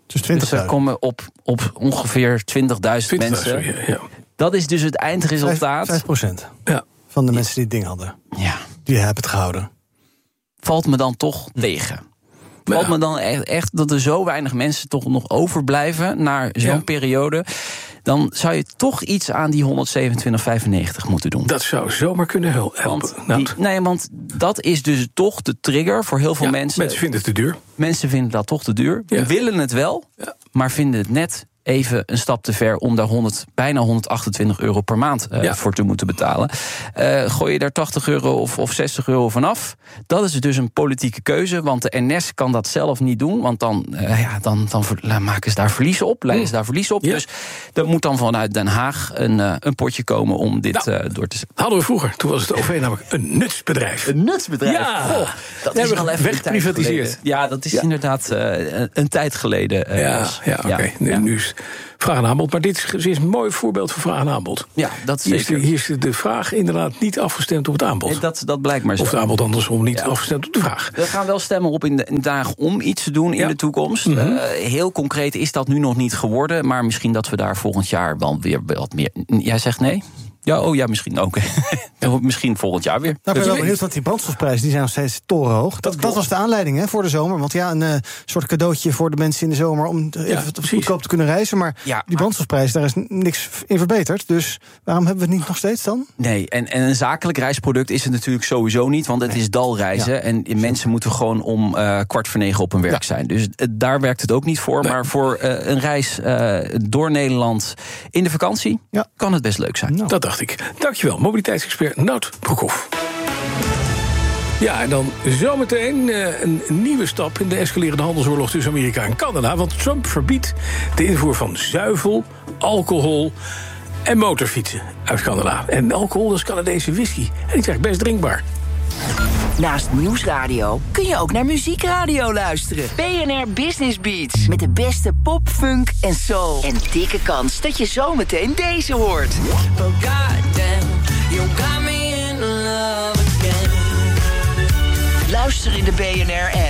[SPEAKER 8] Dus twintig.
[SPEAKER 4] Dus we komen op, op ongeveer twintigduizend mensen.
[SPEAKER 7] Ja, ja.
[SPEAKER 4] Dat is dus het eindresultaat.
[SPEAKER 8] vijf procent
[SPEAKER 7] ja.
[SPEAKER 8] van de mensen die het ding hadden.
[SPEAKER 4] Ja.
[SPEAKER 8] Die hebben het gehouden.
[SPEAKER 4] Valt me dan toch tegen. Valt ja. me dan echt, echt dat er zo weinig mensen toch nog overblijven na zo'n ja. periode. Dan zou je toch iets aan die honderdzevenentwintig vijfennegentig moeten doen.
[SPEAKER 7] Dat zou zomaar kunnen helpen.
[SPEAKER 4] Want, die, nee, want dat is dus toch de trigger voor heel veel
[SPEAKER 7] ja,
[SPEAKER 4] mensen.
[SPEAKER 7] Mensen vinden het te duur.
[SPEAKER 4] Mensen vinden dat toch te duur.
[SPEAKER 7] Ja.
[SPEAKER 4] Willen het wel, ja. maar vinden het net even een stap te ver om daar honderd, bijna honderdachtentwintig euro per maand uh, ja. voor te moeten betalen. Uh, gooi je daar tachtig euro of, of zestig euro vanaf? Dat is dus een politieke keuze, want de N S kan dat zelf niet doen, want dan, uh, ja, dan, dan ver, maken ze daar verlies op, leiden ze daar verlies op. Ja. Dus er moet dan vanuit Den Haag een, uh, een potje komen om dit nou, uh, door te zetten.
[SPEAKER 7] Hadden we vroeger, toen was het O V namelijk een nutsbedrijf.
[SPEAKER 4] Een nutsbedrijf?
[SPEAKER 7] Ja,
[SPEAKER 4] Goh, dat
[SPEAKER 7] ja,
[SPEAKER 4] is al even
[SPEAKER 7] weggeprivatiseerd.
[SPEAKER 4] Ja, dat is ja. inderdaad uh, een, een tijd geleden. Uh,
[SPEAKER 7] ja, ja oké. Okay. Ja. Nu, nu is vraag en aanbod, maar dit is, is een mooi voorbeeld van vraag en aanbod.
[SPEAKER 4] Ja, dat
[SPEAKER 7] hier
[SPEAKER 4] zeker.
[SPEAKER 7] Is de, hier is de vraag inderdaad niet afgestemd op het aanbod.
[SPEAKER 4] Nee, dat, dat blijkt maar zo.
[SPEAKER 7] Of het aanbod andersom niet ja. afgestemd op de vraag.
[SPEAKER 4] We gaan wel stemmen op in de, in de dagen om iets te doen in ja. de toekomst. Mm-hmm. Uh, heel concreet is dat nu nog niet geworden, maar misschien dat we daar volgend jaar wel weer wat meer. Jij zegt nee? Ja, oh ja, misschien ook. Ja. Misschien volgend jaar weer.
[SPEAKER 8] Nou, ik ben wel benieuwd, want die brandstofprijzen die zijn nog steeds torenhoog. Dat, dat was de aanleiding hè, voor de zomer. Want ja, een uh, soort cadeautje voor de mensen in de zomer om ja, even goedkoop te kunnen reizen. Maar ja, die brandstofprijs, daar is niks in verbeterd. Dus waarom hebben we het niet nog steeds dan?
[SPEAKER 4] Nee, en, en een zakelijk reisproduct is het natuurlijk sowieso niet. Want het nee. is dalreizen. Ja. En mensen moeten gewoon om uh, kwart voor negen op hun werk ja. zijn. Dus uh, daar werkt het ook niet voor. Nee. Maar voor uh, een reis uh, door Nederland in de vakantie ja. kan het best leuk zijn.
[SPEAKER 7] Nou. Dat dacht ik. Dankjewel, mobiliteitsexpert Nout Broekhoff. Ja, en dan zometeen uh, een nieuwe stap in de escalerende handelsoorlog tussen Amerika en Canada. Want Trump verbiedt de invoer van zuivel, alcohol en motorfietsen uit Canada. En alcohol, dat is Canadese whisky. En die is eigenlijk best drinkbaar.
[SPEAKER 6] Naast Nieuwsradio kun je ook naar Muziekradio luisteren. B N R Business Beats. Met de beste pop, funk en soul. En dikke kans dat je zometeen deze hoort. Oh goddamn, you got me in love again. Luister in de B N R-app.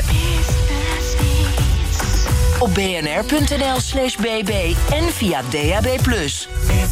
[SPEAKER 6] Op bnr.nl slash bb en via D A B plus.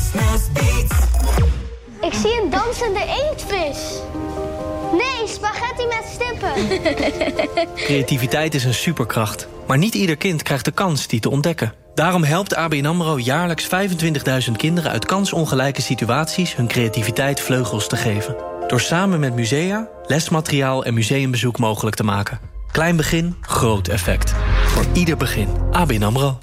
[SPEAKER 16] Ik zie een dansende inktvis. Nee, spaghetti met stippen.
[SPEAKER 17] Creativiteit is een superkracht. Maar niet ieder kind krijgt de kans die te ontdekken. Daarom helpt A B N AMRO jaarlijks vijfentwintigduizend kinderen uit kansongelijke situaties hun creativiteit vleugels te geven. Door samen met musea, lesmateriaal en museumbezoek mogelijk te maken. Klein begin, groot effect. Voor ieder begin. A B N AMRO.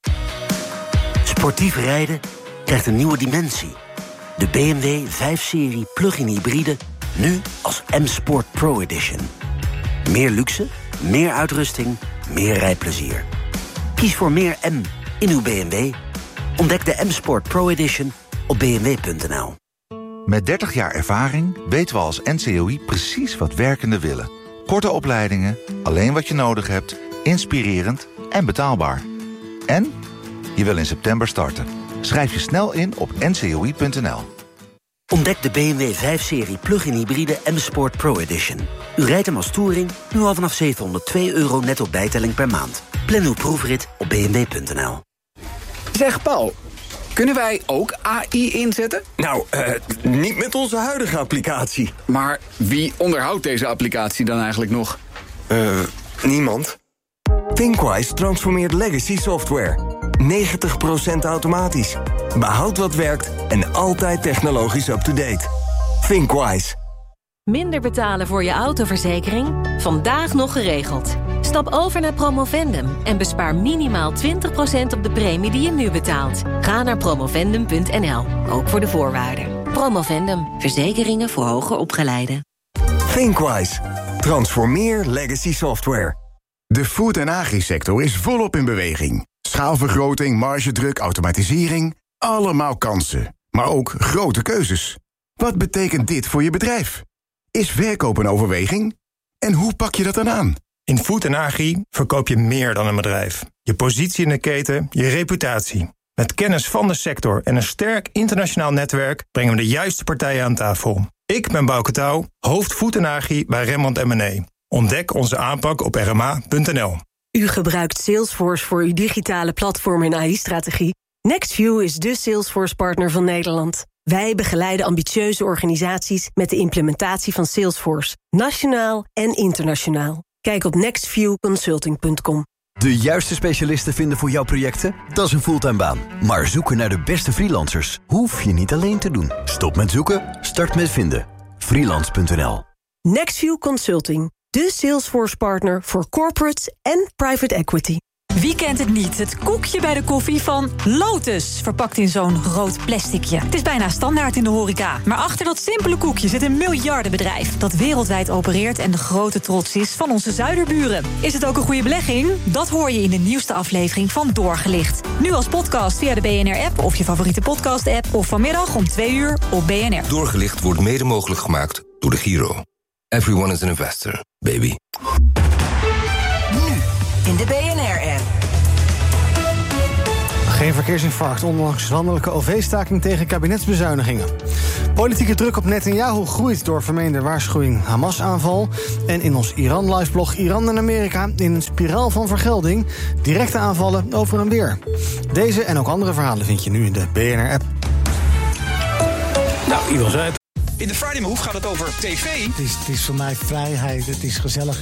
[SPEAKER 9] Sportief rijden krijgt een nieuwe dimensie. De B M W vijf serie plug-in hybride, nu als M-Sport Pro Edition. Meer luxe, meer uitrusting, meer rijplezier. Kies voor meer M in uw B M W. Ontdek de M-Sport Pro Edition op b m w punt n l.
[SPEAKER 19] Met dertig jaar ervaring weten we als N C O I precies wat werkenden willen. Korte opleidingen, alleen wat je nodig hebt, inspirerend en betaalbaar. En je wil in september starten. Schrijf je snel in op n c o i punt n l.
[SPEAKER 9] Ontdek de B M W vijf serie plug-in hybride M-Sport Pro Edition. U rijdt hem als touring, nu al vanaf zevenhonderdtwee euro netto bijtelling per maand. Plan uw proefrit op b m w punt n l.
[SPEAKER 20] Zeg Paul, kunnen wij ook A I inzetten?
[SPEAKER 21] Nou, uh, niet met onze huidige applicatie.
[SPEAKER 20] Maar wie onderhoudt deze applicatie dan eigenlijk nog?
[SPEAKER 21] Uh, niemand.
[SPEAKER 22] ThinkWise transformeert legacy software. negentig procent automatisch. Behoud wat werkt en altijd technologisch up-to-date. ThinkWise. Minder betalen voor je autoverzekering? Vandaag nog geregeld. Stap over naar Promovendum en bespaar minimaal twintig procent op de premie die je nu betaalt. Ga naar promovendum punt n l, ook voor de voorwaarden. Promovendum, verzekeringen voor hoger opgeleiden. ThinkWise. Transformeer legacy software.
[SPEAKER 11] De food- en agri-sector is volop in beweging. Schaalvergroting, margedruk, automatisering. Allemaal kansen, maar ook grote keuzes. Wat betekent dit voor je bedrijf? Is verkoop een overweging? En hoe pak je dat dan aan?
[SPEAKER 24] In Food en Agri verkoop je meer dan een bedrijf. Je positie in de keten, je reputatie. Met kennis van de sector en een sterk internationaal netwerk brengen we de juiste partijen aan tafel. Ik ben Bouke Touw, hoofd Food en Agri bij Remmond en Mené. Ontdek onze aanpak op r m a punt n l.
[SPEAKER 2] U gebruikt Salesforce voor uw digitale platform en A I-strategie? NextView is de Salesforce-partner van Nederland. Wij begeleiden ambitieuze organisaties met de implementatie van Salesforce, nationaal en internationaal. Kijk op next view consulting punt com.
[SPEAKER 3] De juiste specialisten vinden voor jouw projecten? Dat is een fulltime baan. Maar zoeken naar de beste freelancers hoef je niet alleen te doen. Stop met zoeken, start met vinden. freelance punt n l.
[SPEAKER 2] NextView Consulting, de Salesforce-partner voor corporates en private equity.
[SPEAKER 18] Wie kent het niet? Het koekje bij de koffie van Lotus. Verpakt in zo'n rood plasticje. Het is bijna standaard in de horeca. Maar achter dat simpele koekje zit een miljardenbedrijf dat wereldwijd opereert en de grote trots is van onze zuiderburen. Is het ook een goede belegging? Dat hoor je in de nieuwste aflevering van Doorgelicht. Nu als podcast via de B N R-app of je favoriete podcast-app of vanmiddag om twee uur op B N R.
[SPEAKER 23] Doorgelicht wordt mede mogelijk gemaakt door de Giro. Everyone is an investor, baby.
[SPEAKER 6] In de B N R-app.
[SPEAKER 8] Geen verkeersinfarct, ondanks landelijke O V-staking tegen kabinetsbezuinigingen. Politieke druk op Netanyahu groeit door vermeende waarschuwing Hamas-aanval. En in ons Iran-live-blog Iran en Amerika in een spiraal van vergelding. Directe aanvallen over en weer. Deze en ook andere verhalen vind je nu in de B N R-app.
[SPEAKER 7] Nou, Ivan zei het.
[SPEAKER 25] In de Friday Move gaat het over tv.
[SPEAKER 26] Het is, het is voor mij vrijheid, het is gezellig.